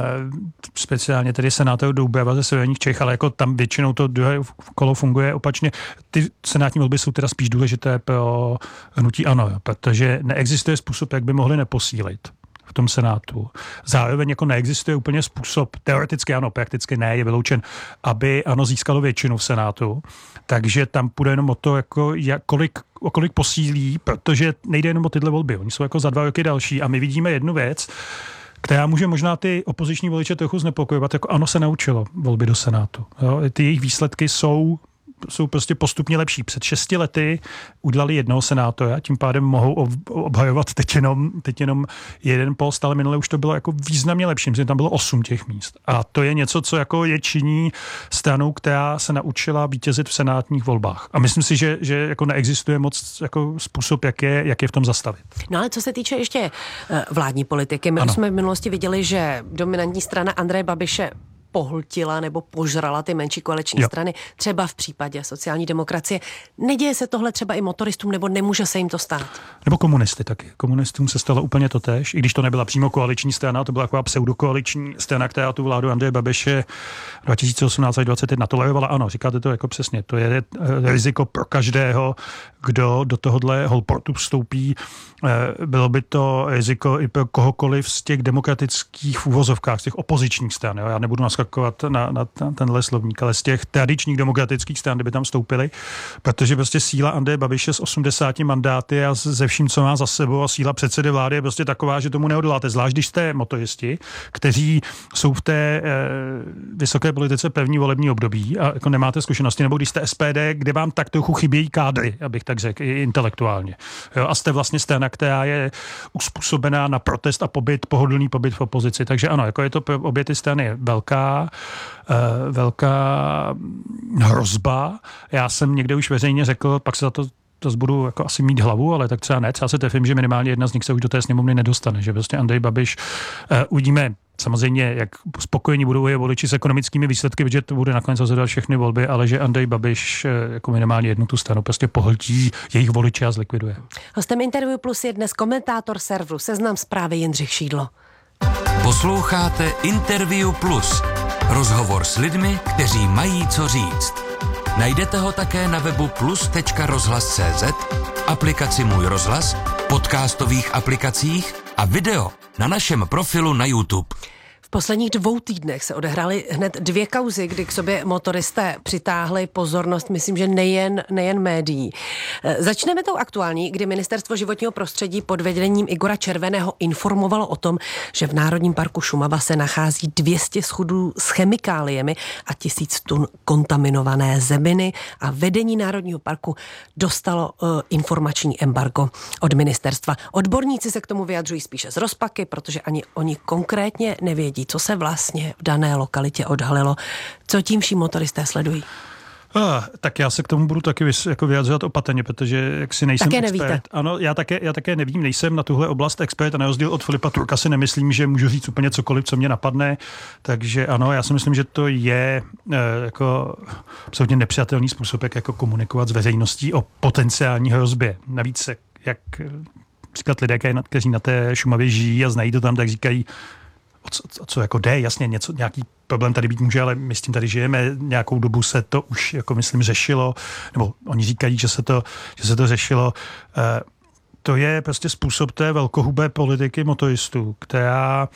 speciálně tedy senátor Doubrava ze severních Čech, ale jako tam většinou to druhé kolo funguje opačně. Ty senátní volby jsou teda spíš důležité pro hnutí ANO, jo, protože neexistuje způsob, jak by mohli neposílit v tom Senátu. Zároveň jako neexistuje úplně způsob, teoreticky ano, prakticky ne, je vyloučen, aby ANO získalo většinu v Senátu, takže tam půjde jenom o to, jako jak, kolik, o kolik posílí, protože nejde jenom o tyhle volby, oni jsou jako za dva roky další a my vidíme jednu věc, která může možná ty opoziční voliče trochu znepokojovat, jako ANO se naučilo volby do Senátu. Jo? Ty jejich výsledky jsou jsou prostě postupně lepší. Před šesti lety udělali jednoho senátora, tím pádem mohou obhajovat teď jenom, teď jenom jeden post, ale minule už to bylo jako významně lepší, protože tam bylo osm těch míst. A to je něco, co jako je činí stranou, která se naučila vítězit v senátních volbách. A myslím si, že, že jako neexistuje moc jako způsob, jak je, jak je v tom zastavit. No ale co se týče ještě vládní politiky, my ano. jsme v minulosti viděli, že dominantní strana Andreje Babiše pohltila nebo požrala ty menší koaliční jo. strany, třeba v případě sociální demokracie. Neděje se tohle třeba i motoristům, nebo nemůže se jim to stát? Nebo komunisty taky. Komunistům se stalo úplně totéž, i když to nebyla přímo koaliční strana, to byla taková pseudokoaliční strana, která tu vládu Andreje Babiše dva tisíce osmnáct až dvacet jedna natolerovala. Ano, říkáte to jako přesně. To je riziko pro každého, kdo do tohohle holportu vstoupí. Bylo by to riziko i pro kohokoliv z těch demokratických úvozovkách, z těch opozičních stran. Jo? Já nebudu naskakovat na, na tenhle slovník, ale z těch tradičních demokratických stran, kdyby tam vstoupili, protože prostě síla Andreje Babiše s osmdesáti mandáty a ze vším, co má za sebou, a síla předsedy vlády je prostě taková, že tomu neodoláte. Zvlášť když jste motoristi, kteří jsou v té e, vysoké politice pevní volební období a jako nemáte zkušenosti, nebo když jste S P D, kde vám tak trochu chybějí kádry, abych tak řekl, i intelektuálně. Jo, a jste vlastně strana, která je uspůsobená na protest a pobyt, pohodlný pobyt v opozici. Takže ano, jako je to pro obě ty strany velká, uh, velká hrozba. Já jsem někde už veřejně řekl, pak se za to to budu jako asi mít hlavu, ale tak třeba ne. Já se trefím, že minimálně jedna z nich se už do té sněmovny nedostane, že prostě Andrej Babiš, uh, uvidíme samozřejmě, jak spokojení budou je voliči s ekonomickými výsledky, protože to bude nakonec rozhodovat všechny volby, ale že Andrej Babiš jako minimálně jednu tu stranu prostě pohltí jejich voliče a zlikviduje. Hostem Interview Plus je dnes komentátor serveru Seznam Zprávy Jindřich Šídlo. Posloucháte Interview Plus. Rozhovor s lidmi, kteří mají co říct. Najdete ho také na webu plus tečka rozhlas tečka cé zet, aplikaci Můj rozhlas, podcastových aplikacích a video na našem profilu na YouTube. V posledních dvou týdnech se odehrály hned dvě kauzy, kdy k sobě motoristé přitáhli pozornost, myslím, že nejen, nejen médií. Začneme tou aktuální, kdy Ministerstvo životního prostředí pod vedením Igora Červeného informovalo o tom, že v Národním parku Šumava se nachází dvě stě schodů s chemikáliemi a tisíc tun kontaminované zeminy a vedení Národního parku dostalo uh, informační embargo od ministerstva. Odborníci se k tomu vyjadřují spíše z rozpaky, protože ani oni konkrétně nevědí, neví, co se vlastně v dané lokalitě odhalilo. Co tím vším motoristé sledují? Ah, tak já se k tomu budu taky vys, jako vyjadřovat opatrně, protože jak si nejsem také expert. Nevíte. Ano, já také, já také nevím, nejsem na tuhle oblast expert a na rozdíl od Filipa Turka si nemyslím, že můžu říct úplně cokoliv, co mě napadne. Takže ano, já si myslím, že to je eh, jako absolutně nepřijatelný způsob, jak jako komunikovat s veřejností o potenciální hrozbě. Navíc, jak příklad lidé, kteří na té Šumavě žijí a znají to tam, tak říkají, o co, o co jako jde, jasně, něco, nějaký problém tady být může, ale my s tím tady žijeme, nějakou dobu se to už, jako myslím, řešilo, nebo oni říkají, že se to, že se to řešilo. E, to je prostě způsob té velkohubé politiky motoristů, která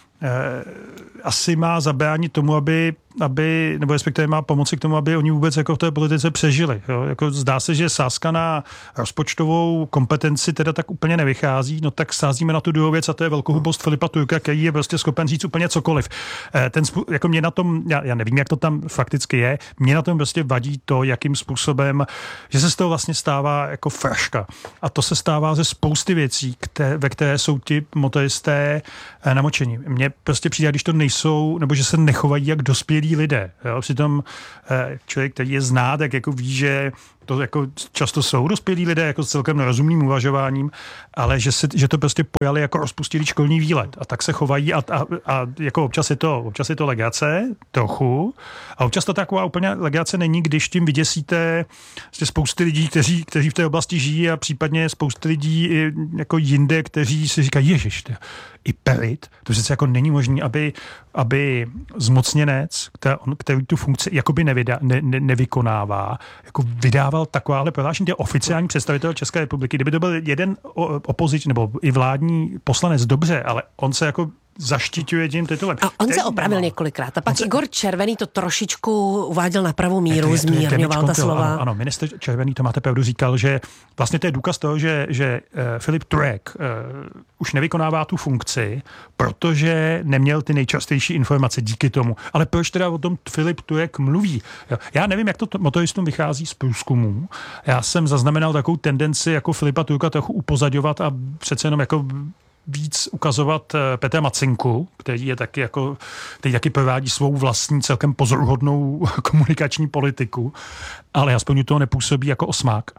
e, asi má zabránit tomu, aby, aby, nebo respektive má pomoci k tomu, aby oni vůbec jako v té politice přežili. Jo? Jako zdá se, že sázka na rozpočtovou kompetenci teda tak úplně nevychází, no tak sázíme na tu druhou věc a to je velkohubost Filipa Turka, který je prostě schopen říct úplně cokoliv. Ten, jako mě na tom, já, já nevím, jak to tam fakticky je, mě na tom prostě vadí to, jakým způsobem, že se z toho vlastně stává jako fraška. A to se stává ze spousty věcí, které, ve které jsou ti motoristé namočení. Mně prostě přijde, když to nejsou, nebo že se nechovají jak dospělí lidé. Jo? Přitom člověk, který je zná, tak jako ví, že to jako často jsou dospělí lidé jako s celkem rozumným uvažováním, ale že, se, že to prostě pojali jako rozpustilý školní výlet a tak se chovají a, a, a jako občas je to, občas je to legrace, trochu, a občas to taková úplně legrace není, když tím vyděsíte spousty lidí, kteří, kteří v té oblasti žijí a případně spousty lidí i jako jinde, kteří si říkají, ježiš, to, i perit, to přece jako není možné, aby, aby zmocněnec, který, který tu funkci jakoby nevydá, ne, ne, nevykonává, jako vydával takováhle prohlášení, to je oficiální představitel České republiky. Kdyby to byl jeden opozič nebo i vládní poslanec, dobře, ale on se jako zaštiťuje tím titulem. A on se opravil několikrát. A pak se... Igor Červený to trošičku uváděl na pravou míru, je to, je, zmírňoval ta slova. Ano, ano, ministr Červený, to máte pravdu, říkal, že vlastně to je důkaz toho, že, že uh, Filip Turek uh, už nevykonává tu funkci, protože neměl ty nejčastější informace díky tomu. Ale proč teda o tom Filip Turek mluví? Já nevím, jak to motoristům vychází z průzkumů. Já jsem zaznamenal takovou tendenci jako Filipa Turka trochu upozadňovat a přece jenom jako víc ukazovat Petra Macinku, který je taky jako, který taky provádí svou vlastní celkem pozoruhodnou komunikační politiku, ale aspoň toho nepůsobí jako osmák.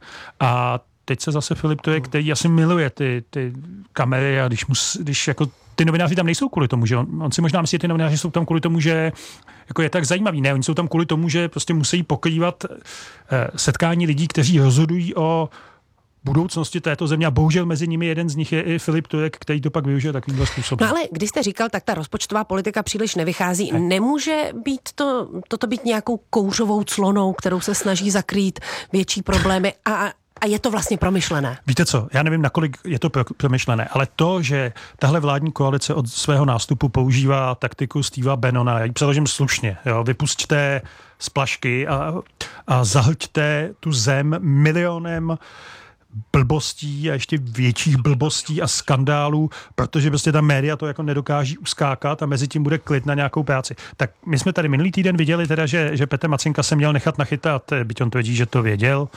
A teď se zase Filip Turek, který asi miluje ty, ty kamery a když, mus, když jako ty novináři tam nejsou kvůli tomu, že on, on si možná myslí, že ty novináři jsou tam kvůli tomu, že jako je tak zajímavý. Ne, oni jsou tam kvůli tomu, že prostě musí pokrývat eh, setkání lidí, kteří rozhodují o budoucnosti této země a bohužel mezi nimi jeden z nich je i Filip Turek, který to pak využije takovýmhle způsobem. No ale když jste říkal, tak ta rozpočtová politika příliš nevychází. Ne. Nemůže být to, toto být nějakou kouřovou clonou, kterou se snaží zakrýt větší problémy a A je to vlastně promyšlené? Víte co, já nevím, nakolik je to promyšlené, ale to, že tahle vládní koalice od svého nástupu používá taktiku Steva Bannona, já ji přeložím slušně, jo, vypusťte splašky a, a zahlťte tu zem milionem blbostí a ještě větších blbostí a skandálů, protože prostě ta média to jako nedokáží uskákat a mezi tím bude klid na nějakou práci. Tak my jsme tady minulý týden viděli teda, že, že Petr Macinka se měl nechat nachytat, byť on tvrdí, že to věděl,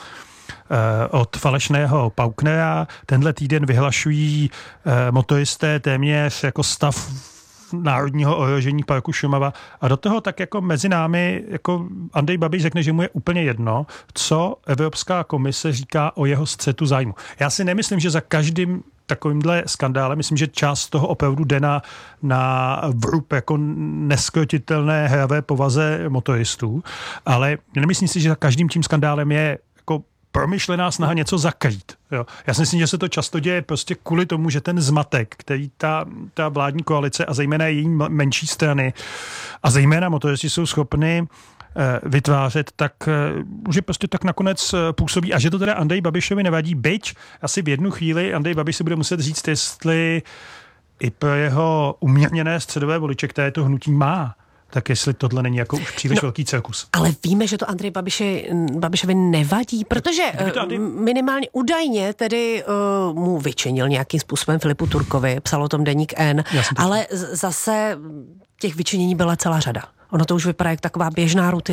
od falešného Pauknera. Tenhle týden vyhlašují motoristé téměř jako stav národního ohrožení parku Šumava a do toho tak jako mezi námi jako Andrej Babiš řekne, že mu je úplně jedno, co Evropská komise říká o jeho střetu zájmu. Já si nemyslím, že za každým takovýmhle skandálem, myslím, že část toho opravdu jde na, na vrub jako neskrotitelné hravé povaze motoristů, ale nemyslím si, že za každým tím skandálem je jako promyšlená snaha něco zakrýt. Jo. Já si myslím, že se to často děje prostě kvůli tomu, že ten zmatek, který ta, ta vládní koalice a zejména její menší strany a zejména motoristi jsou schopni vytvářet, tak že prostě tak nakonec působí. A že to teda Andrej Babišovi nevadí, byť asi v jednu chvíli Andrej Babiš si bude muset říct, jestli i pro jeho umírněné středové voliče, které to hnutí má, tak jestli tohle není jako už příliš no, velký cirkus. Ale víme, že to Andrej Babiši, Babišovi nevadí, protože Andrej... minimálně údajně tedy uh, mu vyčinil nějakým způsobem Filipu Turkovi, psal o tom deník N, ale z- zase těch vyčinění byla celá řada. Ono to už vypadá jak taková běžná rutina.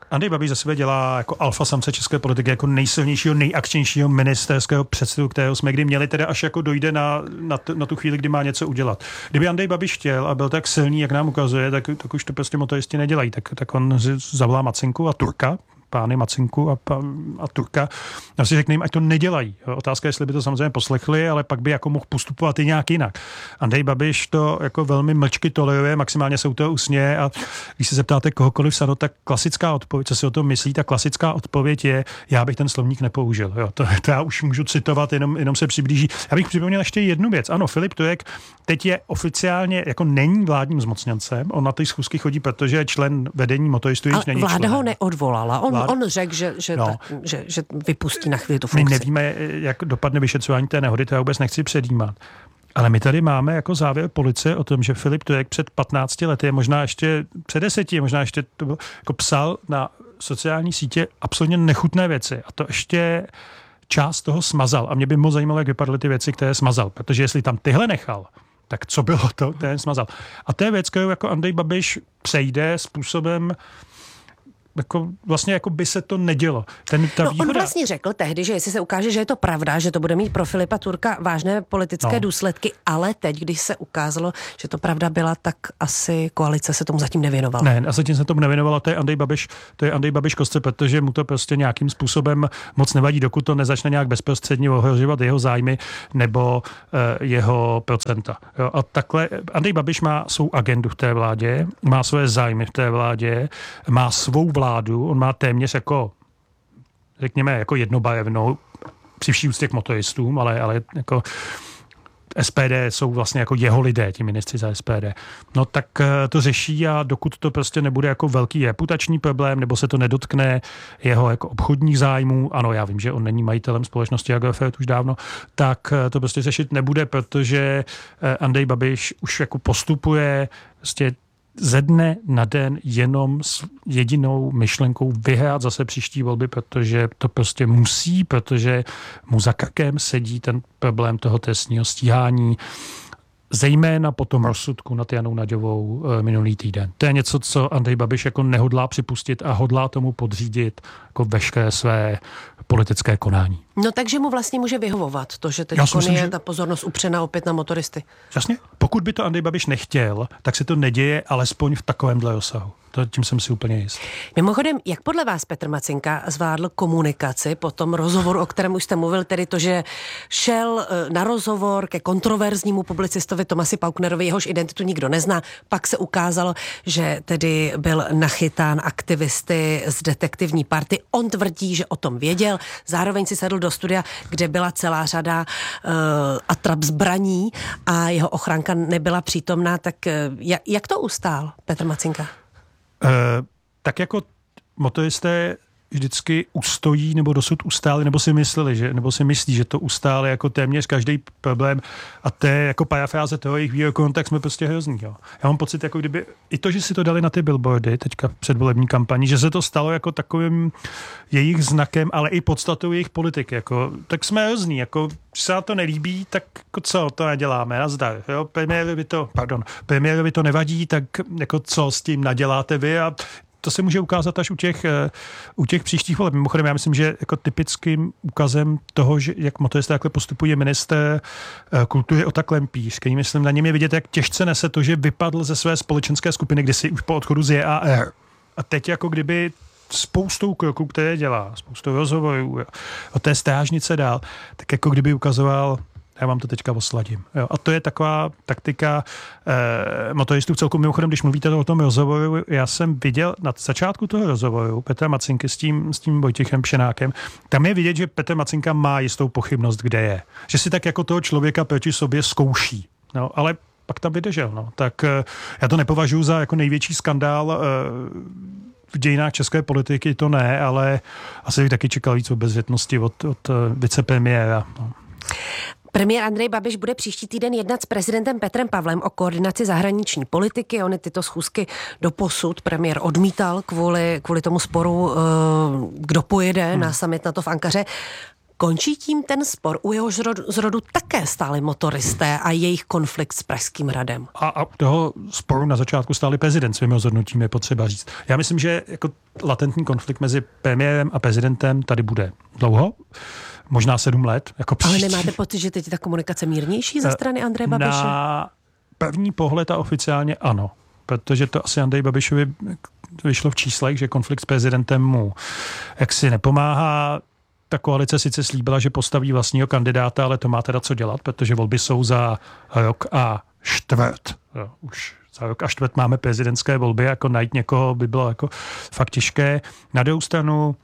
Andrej Babiš za sebe dělá jako alfa samce české politiky, jako nejsilnějšího, nejakčnějšího ministerského předsedu, kterého jsme kdy měli, teda až jako dojde na, na, t, na tu chvíli, kdy má něco udělat. Kdyby Andrej Babiš chtěl a byl tak silný, jak nám ukazuje, tak, tak už to prostě motoristi nedělají. Tak, tak on zavolá Macinku a Turka, pány Macinku a, a Turka. A si řekne jim, ať to nedělají. Otázka je, jestli by to samozřejmě poslechli, ale pak by jako mohl postupovat i nějak jinak. Andrej Babiš to jako velmi mlčky toleruje, maximálně se u toho usměje a když se zeptáte kohokoliv sano, tak klasická odpověď, co si o tom myslí, ta klasická odpověď je, já bych ten slovník nepoužil. Jo, to, to já už můžu citovat, jenom, jenom se přiblíží. Já bych připomněl ještě jednu věc. Ano, Filip Turek teď je oficiálně, jako není vládním zmocněncem, on na ty schůzky chodí, protože je člen vedení motoristů, již není vláda členem. ho neodvolala. On, Vláda... on řekl, že, že, no. tak, že, že vypustí na chvíli tu My funkci. nevíme, jak dopadne vyšetřování té nehody, to já vůbec nechci předjímat. Ale my tady máme jako závěr policie o tom, že Filip Turek před patnácti lety, možná ještě před deseti, možná ještě to bylo, jako psal na sociální sítě absolutně nechutné věci. A to ještě část toho smazal. A mě by moc zajímalo, jak vypadaly ty věci, které smazal. Protože jestli tam tyhle nechal, tak co bylo to, ten smazal. A to je věc, kterou jako Andrej Babiš přejde způsobem, jako vlastně jako by se to nedělo. Ten, ta no, výhoda... On vlastně řekl tehdy, že jestli se ukáže, že je to pravda, že to bude mít pro Filipa Turka vážné politické no. důsledky, ale teď, když se ukázalo, že to pravda byla, tak asi koalice se tomu zatím nevěnovala. Ne, a zatím se tomu nevěnovala, to je Andrej Babiš, to je Andrej Babiš kostce, protože mu to prostě nějakým způsobem moc nevadí, dokud to nezačne nějak bezprostředně ohrožovat jeho zájmy nebo uh, jeho procenta. Jo, a takhle Andrej Babiš má svou agendu v té vládě, má své zájmy v té vládě, má svou vládu vládu, on má téměř jako, řekněme, jako jednobarevnou, při vší úctě k motoristům, ale, ale jako S P D jsou vlastně jako jeho lidé, ti ministři za S P D. No tak to řeší a dokud to prostě nebude jako velký reputační problém, nebo se to nedotkne jeho jako obchodních zájmů, ano, já vím, že on není majitelem společnosti Agrofert už dávno, tak to prostě řešit nebude, protože Andrej Babiš už jako postupuje prostě ze dne na den jenom s jedinou myšlenkou vyhrát zase příští volby, protože to prostě musí, protože mu za krkem sedí ten problém toho trestního stíhání, zejména po tom rozsudku nad Janou Naďovou minulý týden. To je něco, co Andrej Babiš jako nehodlá připustit a hodlá tomu podřídit jako veškeré své politické konání. No takže mu vlastně může vyhovovat to, že teď je že... ta pozornost upřena opět na motoristy. Jasně. Pokud by to Andrej Babiš nechtěl, tak se to neděje alespoň v takovémhle rozsahu. To, tím jsem si úplně jist. Mimochodem, jak podle vás Petr Macinka zvládl komunikaci po tom rozhovoru, o kterém už jste mluvil, tedy to, že šel na rozhovor ke kontroverznímu publicistovi Tomasi Pauknerovi, jehož identitu nikdo nezná, pak se ukázalo, že tedy byl nachytán aktivisty z detektivní party. On tvrdí, že o tom věděl, zároveň si sedl do studia, kde byla celá řada uh, atrap zbraní a jeho ochranka nebyla přítomná, tak uh, jak, jak to ustál Petr Macinka? Uh, tak jako motoristé vždycky ustojí, nebo dosud ustáli, nebo si mysleli, že, nebo si myslí, že to ustáli jako téměř každý problém a to je jako parafráze toho jejich výroku, tak jsme prostě hrozný. Jo. Já mám pocit, jako kdyby i to, že si to dali na ty billboardy teďka v předvolební kampani, že se to stalo jako takovým jejich znakem, ale i podstatou jejich politiky. Jako, tak jsme hrozný, jako když se na to nelíbí, tak jako co, to neděláme, nazdar. Jo. Premiérovi to, pardon, premiérovi to nevadí, tak jako co s tím naděláte vy a to se může ukázat až u těch, u těch příštích voleb. Mimochodem, já myslím, že jako typickým ukazem toho, že jak motoristé takhle postupuje ministr kultury Ota Klempíř, který myslím, na něm je vidět, jak těžce nese to, že vypadl ze své společenské skupiny kdysi už po odchodu z J A R. A teď jako kdyby spoustou kroků, které dělá, spoustou rozhovorů o té strážnice dál, tak jako kdyby ukazoval, já vám to teďka osladím. Jo. A to je taková taktika eh, motoristů celku. Mimochodem, když mluvíte o tom rozhovoru, já jsem viděl na začátku toho rozhovoru Petra Macinky s tím, s tím Vojtěchem Pšenákem, tam je vidět, že Petr Macinka má jistou pochybnost, kde je. Že si tak jako toho člověka proti sobě zkouší. No, ale pak tam vydržel. No. Tak eh, já to nepovažuji za jako největší skandál eh, v dějinách české politiky, to ne, ale asi bych taky čekal víc obezřetnosti od, od uh, vicepremiéra. No. Premiér Andrej Babiš bude příští týden jednat s prezidentem Petrem Pavlem o koordinaci zahraniční politiky. Ony tyto schůzky doposud premiér odmítal kvůli, kvůli tomu sporu, kdo pojede hmm. na summit NATO v Ankaře. Končí tím ten spor, u jehož zrodu také stáli motoristé a jejich konflikt s Pražským hradem? A, a toho sporu na začátku stáli prezident svým rozhodnutím, je potřeba říct. Já myslím, že jako latentní konflikt mezi premiérem a prezidentem tady bude dlouho, možná sedm let. Jako Ale nemáte pocit, že teď je ta komunikace mírnější ze strany Andreje Babiše? Na první pohled a oficiálně ano, protože to asi Andreji Babišovi vyšlo v číslech, že konflikt s prezidentem mu jaksi nepomáhá. Ta koalice sice slíbila, že postaví vlastního kandidáta, ale to má teda co dělat, protože volby jsou za rok a čtvrt. Jo, už za rok a čtvrt máme prezidentské volby, jako najít někoho by bylo jako fakt těžké. Na druhou stranu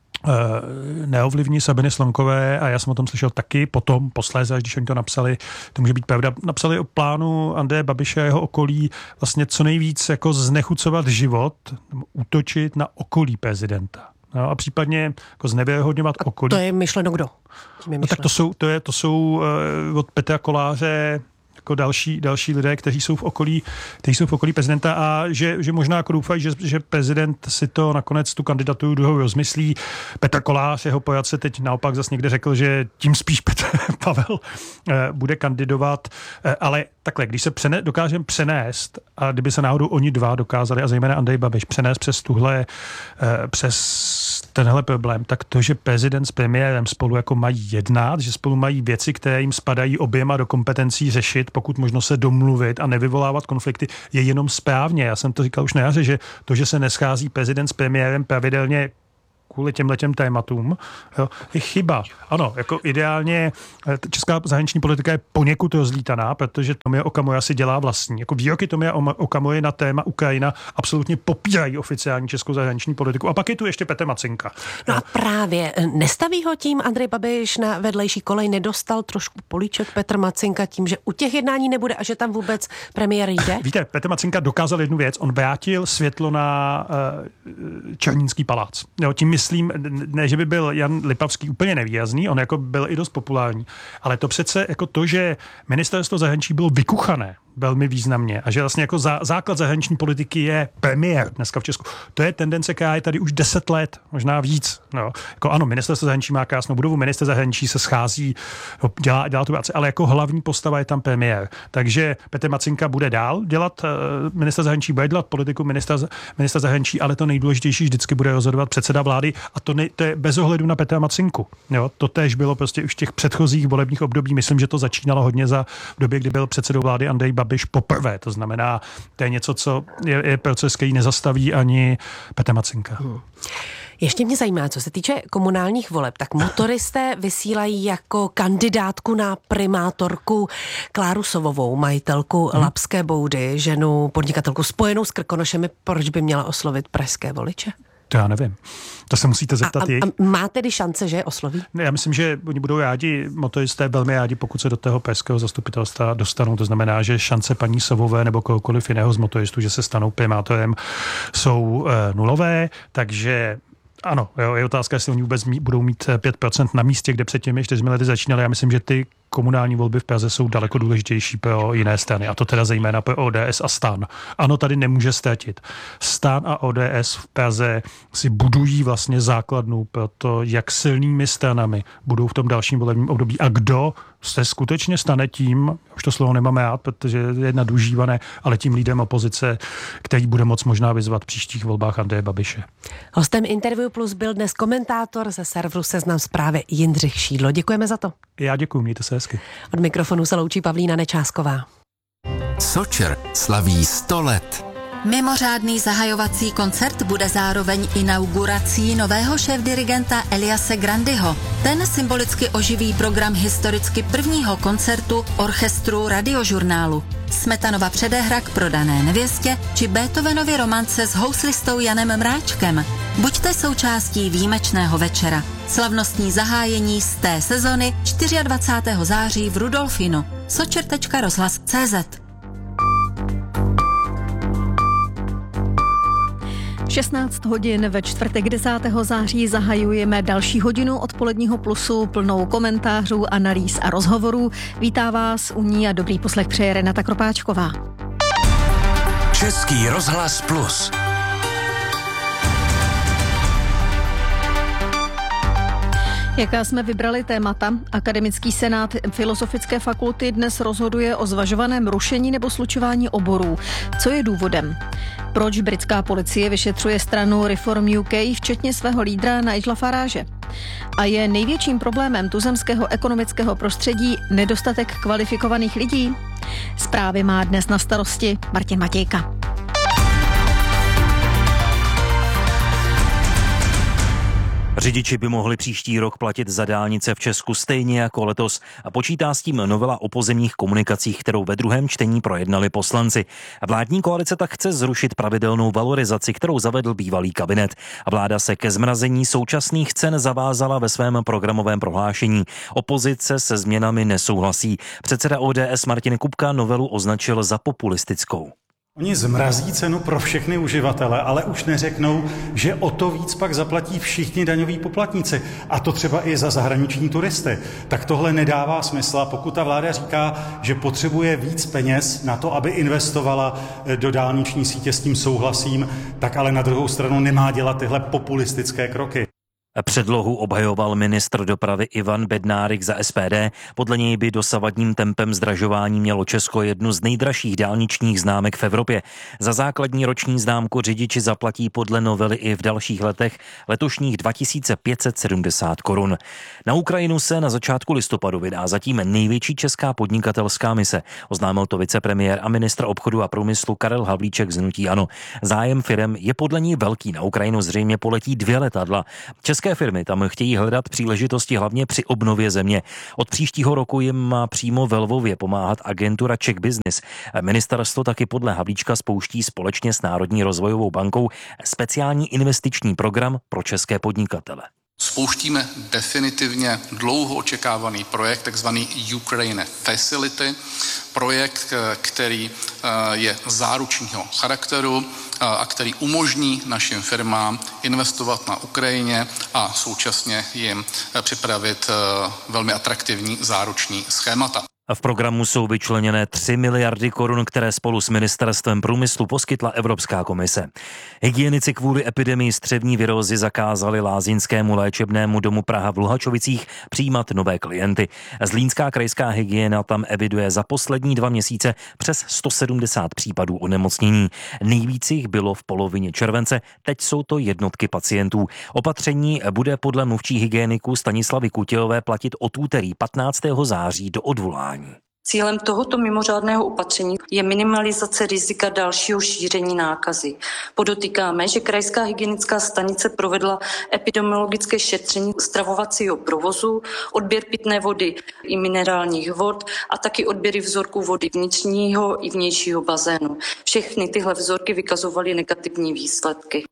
neovlivní Sabiny Slonkové, a já jsem o tom slyšel taky potom, posléze, když oni to napsali, to může být pravda, napsali o plánu Andreje Babiše a jeho okolí vlastně co nejvíc jako znechucovat život, útočit na okolí prezidenta. No, a případně jako znevěrohodňovat okolí. To je myšleno kdo? Je no, tak to jsou, to je, to jsou uh, od Petra Koláře jako další, další lidé, kteří jsou v okolí, kteří jsou v okolí prezidenta a že, že možná jako doufají, že, že prezident si to nakonec tu kandidaturu druhou rozmyslí. Petr Kolář, jeho poradce, teď naopak zase někde řekl, že tím spíš Petr Pavel eh, bude kandidovat, eh, ale takhle, když se přene, dokážeme přenést, a kdyby se náhodou oni dva dokázali, a zejména Andrej Babiš, přenést přes tuhle, eh, přes tenhle problém, tak to, že prezident s premiérem spolu jako mají jednat, že spolu mají věci, které jim spadají oběma do kompetencí řešit, pokud možno se domluvit a nevyvolávat konflikty, je jenom správně. Já jsem to říkal už na jaře, že to, že se neschází prezident s premiérem pravidelně kvůli těmhletěm tématům, jo, je chyba. Ano, jako ideálně česká zahraniční politika je poněkud rozlítaná, protože Tomio Okamura si dělá vlastní. Jako výroky Tomia Okamury na téma Ukrajina absolutně popírají oficiální českou zahraniční politiku. A pak je tu ještě Petr Macinka. No a právě nestaví ho tím Andrej Babiš na vedlejší kolej, nedostal trošku políček Petr Macinka tím, že u těch jednání nebude a že tam vůbec premiér jde? Víte, Petr Macinka dokázal jednu věc. On vrátil světlo na uh, Černínský palác. Jo, tím myslím, ne, že by byl Jan Lipavský úplně nevýrazný, on jako byl i dost populární, ale to přece jako to, že ministerstvo zahraničí bylo vykuchané velmi významně a že vlastně jako zá, základ zahraniční politiky je premiér dneska v Česku. To je tendence, která je tady už deset let, možná víc. No. Jako ano, ministerstvo zahraničí má krásnou budovu, minister zahraničí se schází, dělá, dělá tu práci, ale jako hlavní postava je tam premiér. Takže Petr Macinka bude dál dělat, minister zahraničí bude dělat politiku minister, minister zahraničí, ale to nejdůležitější vždycky bude rozhodovat předseda vlády a to, ne, to je bez ohledu na Petra Macinku. Jo. To též bylo prostě už v těch předchozích volebních období. Myslím, že to začínalo hodně za v době, kdy byl předsedou vlády Andrej Babiš poprvé. To znamená, to je něco, co je, je proces, který nezastaví ani Petr Macinka. Hmm. Ještě mě zajímá, co se týče komunálních voleb, tak motoristé vysílají jako kandidátku na primátorku Kláru Sovovou, majitelku hmm. Labské boudy, ženu podnikatelku spojenou s Krkonošemi. Proč by měla oslovit pražské voliče? To já nevím. To se musíte zeptat a, a, a má tedy šance, že je osloví? Ne, já myslím, že oni budou rádi, motoristé velmi rádi, pokud se do toho pražského zastupitelstva dostanou. To znamená, že šance paní Sovové nebo kohokoliv jiného z motoristů, že se stanou primátorem, jsou e, nulové, takže ano, jo, je otázka, jestli oni vůbec mít, budou mít pět procent na místě, kde před těmi čtyřmi lety začínali. Já myslím, že ty komunální volby v Praze jsou daleko důležitější pro jiné strany, a to teda zejména pro O D S a STAN. Ano, tady nemůže ztratit. STAN a O D S v Praze si budují vlastně základnu pro to, jak silnými stranami budou v tom dalším volebním období a kdo se skutečně stane tím, už to slovo nemáme rád, protože je nadužívané, ale tím lídrem opozice, který bude moc možná vyzvat v příštích volbách Andreje Babiše. Hostem Interview Plus byl dnes komentátor ze serveru Seznam Zprávy Jindřich Šídlo. Děkujeme za to. Já děkuji, mějte se hezky. Od mikrofonu se loučí Pavlína Nečásková. Sočer slaví sto let. Mimořádný zahajovací koncert bude zároveň inaugurací nového šéfdirigenta Eliase Grandyho. Ten symbolicky oživí program historicky prvního koncertu orchestru Radiožurnálu. Smetanova předehra k Prodané nevěstě či Beethovenovy romance s houslistou Janem Mráčkem. Buďte součástí výjimečného večera. Slavnostní zahájení z té sezony dvacátého čtvrtého září v Rudolfinu. sočer tečka rozhlas tečka cé zet. šestnáct hodin ve čtvrtek desátého září zahajujeme další hodinu odpoledního Plusu plnou komentářů, analýz a rozhovorů. Vítá vás u ní a dobrý poslech přeje Renata Kropáčková. Český rozhlas Plus. Jaká jsme vybrali témata? Akademický senát Filozofické fakulty dnes rozhoduje o zvažovaném rušení nebo slučování oborů. Co je důvodem? Proč britská policie vyšetřuje stranu Reform U K, včetně svého lídra Nigela Farage? A je největším problémem tuzemského ekonomického prostředí nedostatek kvalifikovaných lidí? Zprávy má dnes na starosti Martin Matějka. Řidiči by mohli příští rok platit za dálnice v Česku stejně jako letos a počítá s tím novela o pozemních komunikacích, kterou ve druhém čtení projednali poslanci. Vládní koalice tak chce zrušit pravidelnou valorizaci, kterou zavedl bývalý kabinet. Vláda se ke zmrazení současných cen zavázala ve svém programovém prohlášení. Opozice se změnami nesouhlasí. Předseda O D S Martin Kupka novelu označil za populistickou. Oni zmrazí cenu pro všechny uživatele, ale už neřeknou, že o to víc pak zaplatí všichni daňoví poplatníci. A to třeba i za zahraniční turisty. Tak tohle nedává smysl. A pokud ta vláda říká, že potřebuje víc peněz na to, aby investovala do dálniční sítě, s tím souhlasím, tak ale na druhou stranu nemá dělat tyhle populistické kroky. Předlohu obhajoval ministr dopravy Ivan Bednárik za S P D. Podle něj by dosavadním tempem zdražování mělo Česko jednu z nejdražších dálničních známek v Evropě. Za základní roční známku řidiči zaplatí podle novely i v dalších letech letošních dva tisíce pět set sedmdesát korun. Na Ukrajinu se na začátku listopadu vydá zatím největší česká podnikatelská mise. Oznámil to vicepremiér a ministr obchodu a průmyslu Karel Havlíček z hnutí ANO. Zájem firem je podle ní velký. Na Ukrajinu zřejmě poletí dvě letadla. České firmy tam chtějí hledat příležitosti hlavně při obnově země. Od příštího roku jim má přímo ve Lvově pomáhat agentura Czech Business. Ministerstvo taky podle Havlíčka spouští společně s Národní rozvojovou bankou speciální investiční program pro české podnikatele. Spouštíme definitivně dlouho očekávaný projekt, takzvaný Ukraine Facility, projekt, který je záručního charakteru a který umožní našim firmám investovat na Ukrajině a současně jim připravit velmi atraktivní záruční schémata. V programu jsou vyčleněné tři miliardy korun, které spolu s ministerstvem průmyslu poskytla Evropská komise. Hygienici kvůli epidemii střevní virózy zakázali lázeňskému léčebnému domu Praha v Luhačovicích přijímat nové klienty. Zlínská krajská hygiena tam eviduje za poslední dva měsíce přes sto sedmdesát případů onemocnění. Nejvíc jich bylo v polovině července, teď jsou to jednotky pacientů. Opatření bude podle mluvčí hygieniků Stanislavy Kutějové platit od úterý patnáctého září do odvolání. Cílem tohoto mimořádného opatření je minimalizace rizika dalšího šíření nákazy. Podotýkáme, že Krajská hygienická stanice provedla epidemiologické šetření stravovacího provozu, odběr pitné vody i minerálních vod a taky odběry vzorků vody vnitřního i vnějšího bazénu. Všechny tyhle vzorky vykazovaly negativní výsledky.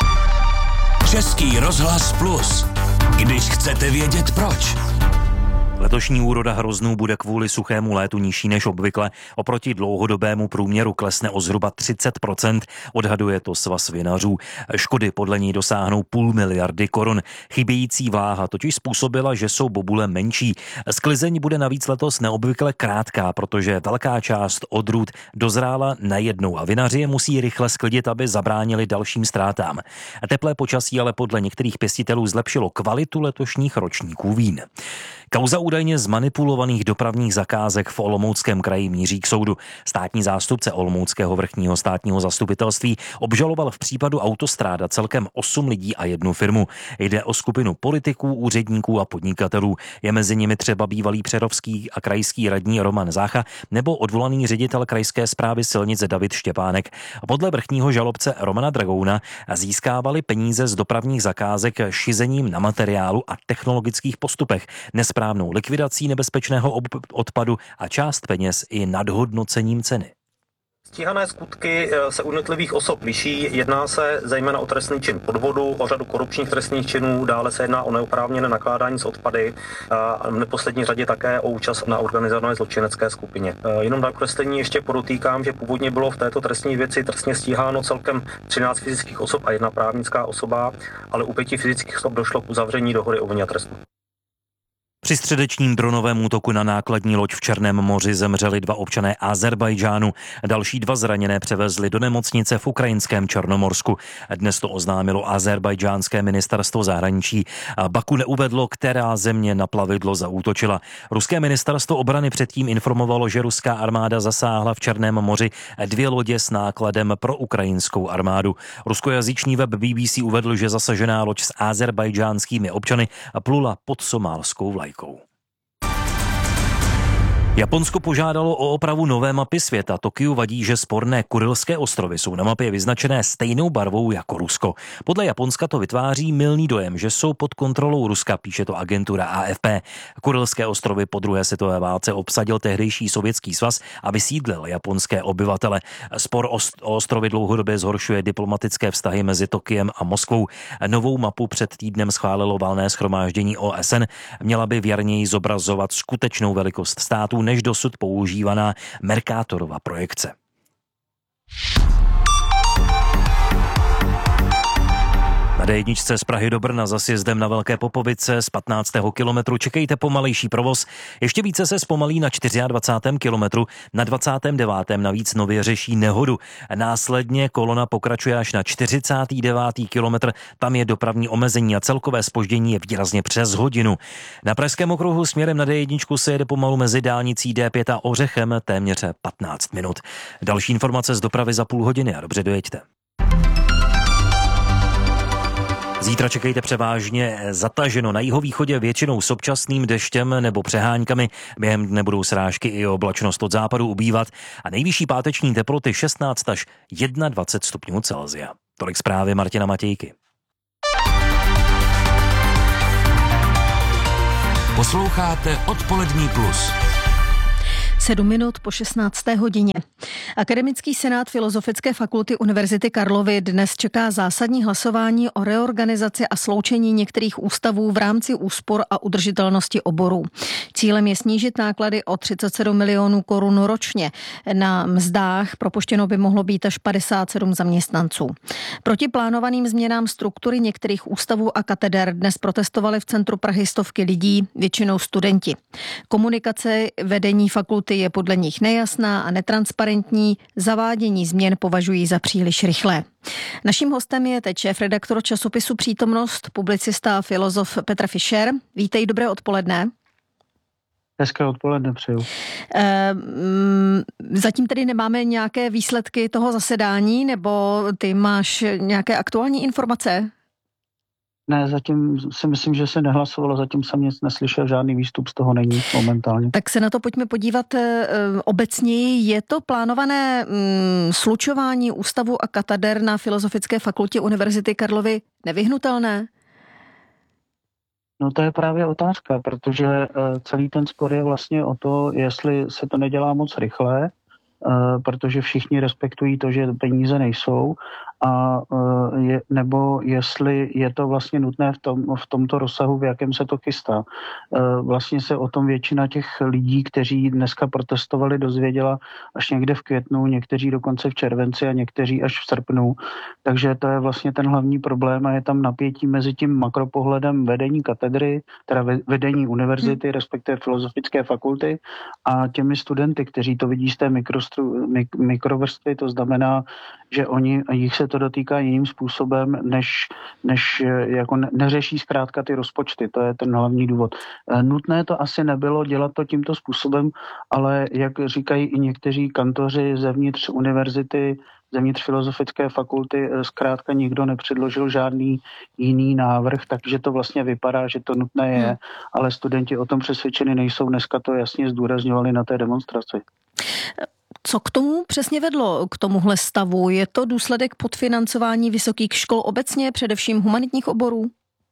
Český rozhlas Plus. Když chcete vědět proč. Letošní úroda hroznů bude kvůli suchému létu nižší než obvykle. Oproti dlouhodobému průměru klesne o zhruba třicet procent, odhaduje to Svaz vinařů. Škody podle něj dosáhnou půl miliardy korun. Chybějící vláha totiž způsobila, že jsou bobule menší. Sklizeň bude navíc letos neobvykle krátká, protože velká část odrůd dozrála najednou a vinaři je musí rychle sklidit, aby zabránili dalším ztrátám. Teplé počasí ale podle některých pěstitelů zlepšilo kvalitu letošních ročníků vín. Kauza údajně zmanipulovaných dopravních zakázek v Olomouckém kraji míří k soudu. Státní zástupce Olomouckého vrchního státního zastupitelství obžaloval v případu Autostráda celkem osm lidí a jednu firmu. Jde o skupinu politiků, úředníků a podnikatelů. Je mezi nimi třeba bývalý přerovský a krajský radní Roman Zácha nebo odvolaný ředitel krajské správy silnic David Štěpánek. Podle vrchního žalobce Romana Dragouna získávali peníze z dopravních zakázek šizením na materiálu a technologických postupech, správnou likvidací nebezpečného odpadu a část peněz i nadhodnocením ceny. Stíhané skutky se u jednotlivých osob liší, jedná se zejména o trestný čin podvodu, o řadu korupčních trestných činů, dále se jedná o neoprávněné nakládání s odpady a v neposlední řadě také o účast na organizované zločinecké skupině. Jenom na kreslení ještě podotýkám, že původně bylo v této trestní věci trestně stíháno celkem třináct fyzických osob a jedna právnická osoba, ale u pěti fyzických osob došlo k uzavření dohody o vině a trestu. Při středečním dronovém útoku na nákladní loď v Černém moři zemřeli dva občané Azerbajdžánu. Další dva zraněné převezli do nemocnice v ukrajinském Černomorsku. Dnes to oznámilo azerbajdžánské ministerstvo zahraničí. Baku neuvedlo, která země na plavidlo zaútočila. Ruské ministerstvo obrany předtím informovalo, že ruská armáda zasáhla v Černém moři dvě lodě s nákladem pro ukrajinskou armádu. Ruskojazyčný web B B C uvedl, že zasažená loď s azerbajdžánskými občany plula pod somálskou vlajkou. Japonsko požádalo o opravu nové mapy světa. Tokiu vadí, že sporné Kurilské ostrovy jsou na mapě vyznačené stejnou barvou jako Rusko. Podle Japonska to vytváří mylný dojem, že jsou pod kontrolou Ruska, píše to agentura A F P. Kurilské ostrovy po druhé světové válce obsadil tehdejší Sovětský svaz a vysídlil japonské obyvatele. Spor o ostrovy dlouhodobě zhoršuje diplomatické vztahy mezi Tokiem a Moskvou. Novou mapu před týdnem schválilo valné shromáždění O S N. Měla by věrněji zobrazovat skutečnou velikost států než dosud používaná Mercatorova projekce. Na D jedna z Prahy do Brna za sjezdem na Velké Popovice z patnáctého kilometru čekejte pomalejší provoz. Ještě více se zpomalí na dvacátém čtvrtém kilometru, na dvacátém devátém navíc nově řeší nehodu. Následně kolona pokračuje až na čtyřicátý devátý kilometr, tam je dopravní omezení a celkové zpoždění je výrazně přes hodinu. Na pražském okruhu směrem na D jedna se jede pomalu mezi dálnicí D pět a Ořechem téměř patnáct minut. Další informace z dopravy za půl hodiny a dobře dojeďte. Zítra čekejte převážně zataženo, na jihovýchodě většinou s občasným deštěm nebo přeháňkami. Během dne budou srážky i oblačnost od západu ubývat a nejvyšší páteční teploty šestnáct až dvacet jedna stupňů Celsia. Tolik zprávy Martina Matějky. Posloucháte Odpolední plus. Sedm minut po šestnácté hodině. Akademický senát Filozofické fakulty Univerzity Karlovy dnes čeká zásadní hlasování o reorganizaci a sloučení některých ústavů v rámci úspor a udržitelnosti oborů. Cílem je snížit náklady o třicet sedm milionů korun ročně. Na mzdách propuštěno by mohlo být až padesát sedm zaměstnanců. Proti plánovaným změnám struktury některých ústavů a kateder dnes protestovali v centru Prahy stovky lidí, většinou studenti. Komunikace vedení fakulty je podle nich nejasná a netransparentní, zavádění změn považují za příliš rychlé. Naším hostem je teď šéfredaktor časopisu Přítomnost, publicista a filozof Petr Fischer. Vítej, dobré odpoledne. Hezké odpoledne přeju. E, zatím tedy nemáme nějaké výsledky toho zasedání, nebo ty máš nějaké aktuální informace? Ne, zatím si myslím, že se nehlasovalo, zatím jsem nic neslyšel, žádný výstup z toho není momentálně. Tak se na to pojďme podívat e, obecněji. Je to plánované mm, slučování ústavu a kateder na Filozofické fakultě Univerzity Karlovy nevyhnutelné? No to je právě otázka, protože e, celý ten spor je vlastně o to, jestli se to nedělá moc rychle, e, protože všichni respektují to, že peníze nejsou, a je, nebo jestli je to vlastně nutné v, tom, v tomto rozsahu, v jakém se to chystá. Vlastně se o tom většina těch lidí, kteří dneska protestovali, dozvěděla až někde v květnu, někteří dokonce v červenci a někteří až v srpnu. Takže to je vlastně ten hlavní problém a je tam napětí mezi tím makropohledem vedení katedry, teda vedení univerzity, hmm. respektive Filozofické fakulty a těmi studenty, kteří to vidí z té mikrostru, mik, mikrovrstvy, to znamená, že oni, jich se to dotýká jiným způsobem, než, než jako ne, neřeší zkrátka ty rozpočty. To je ten hlavní důvod. Nutné to asi nebylo dělat to tímto způsobem, ale jak říkají i někteří kantoři zevnitř univerzity, zevnitř Filozofické fakulty, zkrátka nikdo nepředložil žádný jiný návrh, takže to vlastně vypadá, že to nutné je, hmm. ale studenti o tom přesvědčeni nejsou. Dneska to jasně zdůrazňovali na té demonstraci. Co k tomu přesně vedlo, k tomuhle stavu? Je to důsledek podfinancování vysokých škol obecně, především humanitních oborů?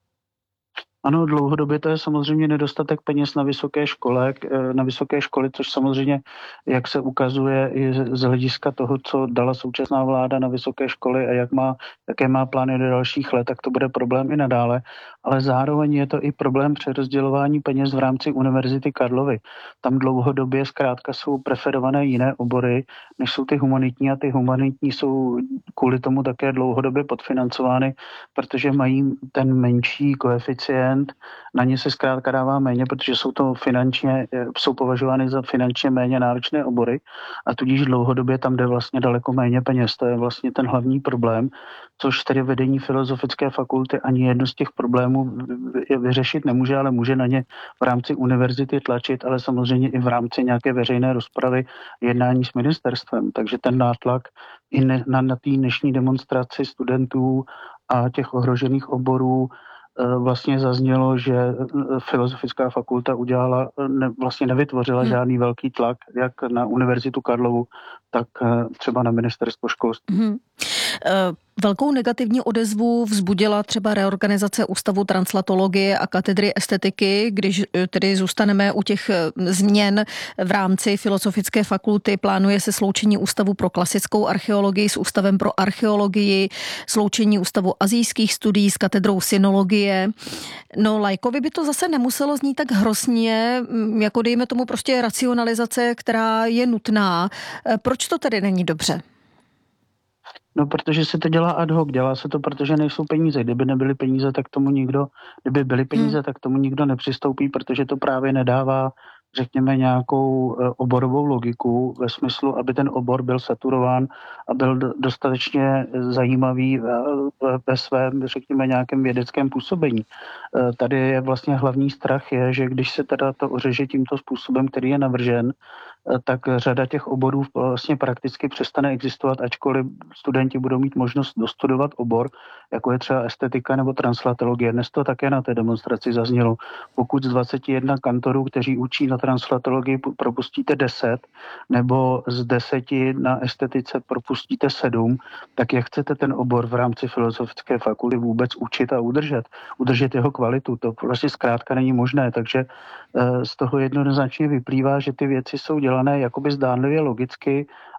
Ano, dlouhodobě to je samozřejmě nedostatek peněz na vysoké škole, na vysoké školy, což samozřejmě, jak se ukazuje i z hlediska toho, co dala současná vláda na vysoké školy a jak má, jaké má plány do dalších let, tak to bude problém i nadále. Ale zároveň je to i problém přerozdělování peněz v rámci Univerzity Karlovy. Tam dlouhodobě zkrátka jsou preferované jiné obory, než jsou ty humanitní a ty humanitní jsou kvůli tomu také dlouhodobě podfinancovány, protože mají ten menší koeficient student, na ně se zkrátka dává méně, protože jsou to finančně, jsou považovány za finančně méně náročné obory a tudíž dlouhodobě tam jde vlastně daleko méně peněz. To je vlastně ten hlavní problém, což tedy vedení Filozofické fakulty ani jedno z těch problémů vyřešit nemůže, ale může na ně v rámci univerzity tlačit, ale samozřejmě i v rámci nějaké veřejné rozpravy jednání s ministerstvem. Takže ten nátlak i ne, na, na té dnešní demonstraci studentů a těch ohrožených oborů vlastně zaznělo, že Filozofická fakulta udělala, ne, vlastně nevytvořila hmm. žádný velký tlak, jak na Univerzitu Karlovu, tak třeba na ministerstvo školství. Hmm. Uh, velkou negativní odezvu vzbudila třeba reorganizace Ústavu translatologie a katedry estetiky, když tedy zůstaneme u těch změn v rámci Filozofické fakulty. Plánuje se sloučení Ústavu pro klasickou archeologii s Ústavem pro archeologii, sloučení Ústavu asijských studií s katedrou synologie. No, laikovi by to zase nemuselo znít tak hrozně, jako dejme tomu prostě racionalizace, která je nutná. Proč to tedy není dobře? No, protože se to dělá ad hoc, dělá se to, protože nejsou peníze. Kdyby nebyly peníze, tak tomu nikdo, kdyby byly peníze, hmm. tak tomu nikdo nepřistoupí, protože to právě nedává, řekněme, nějakou oborovou logiku ve smyslu, aby ten obor byl saturován a byl dostatečně zajímavý ve svém, řekněme, nějakém vědeckém působení. Tady je vlastně hlavní strach je, že když se teda to ořeže tímto způsobem, který je navržen, tak řada těch oborů vlastně prakticky přestane existovat, ačkoliv studenti budou mít možnost dostudovat obor, jako je třeba estetika nebo translatologie. Dnes to také na té demonstraci zaznělo. Pokud z dvacet jedna kantorů, kteří učí na translatologii, propustíte deset, nebo z deseti na estetice propustíte sedm, tak jak chcete ten obor v rámci Filozofické fakulty vůbec učit a udržet? Udržet jeho kvalitu, to vlastně zkrátka není možné, takže z toho jednoznačně vyplývá, že ty věci jsou dělané jakoby zdánlivě logicky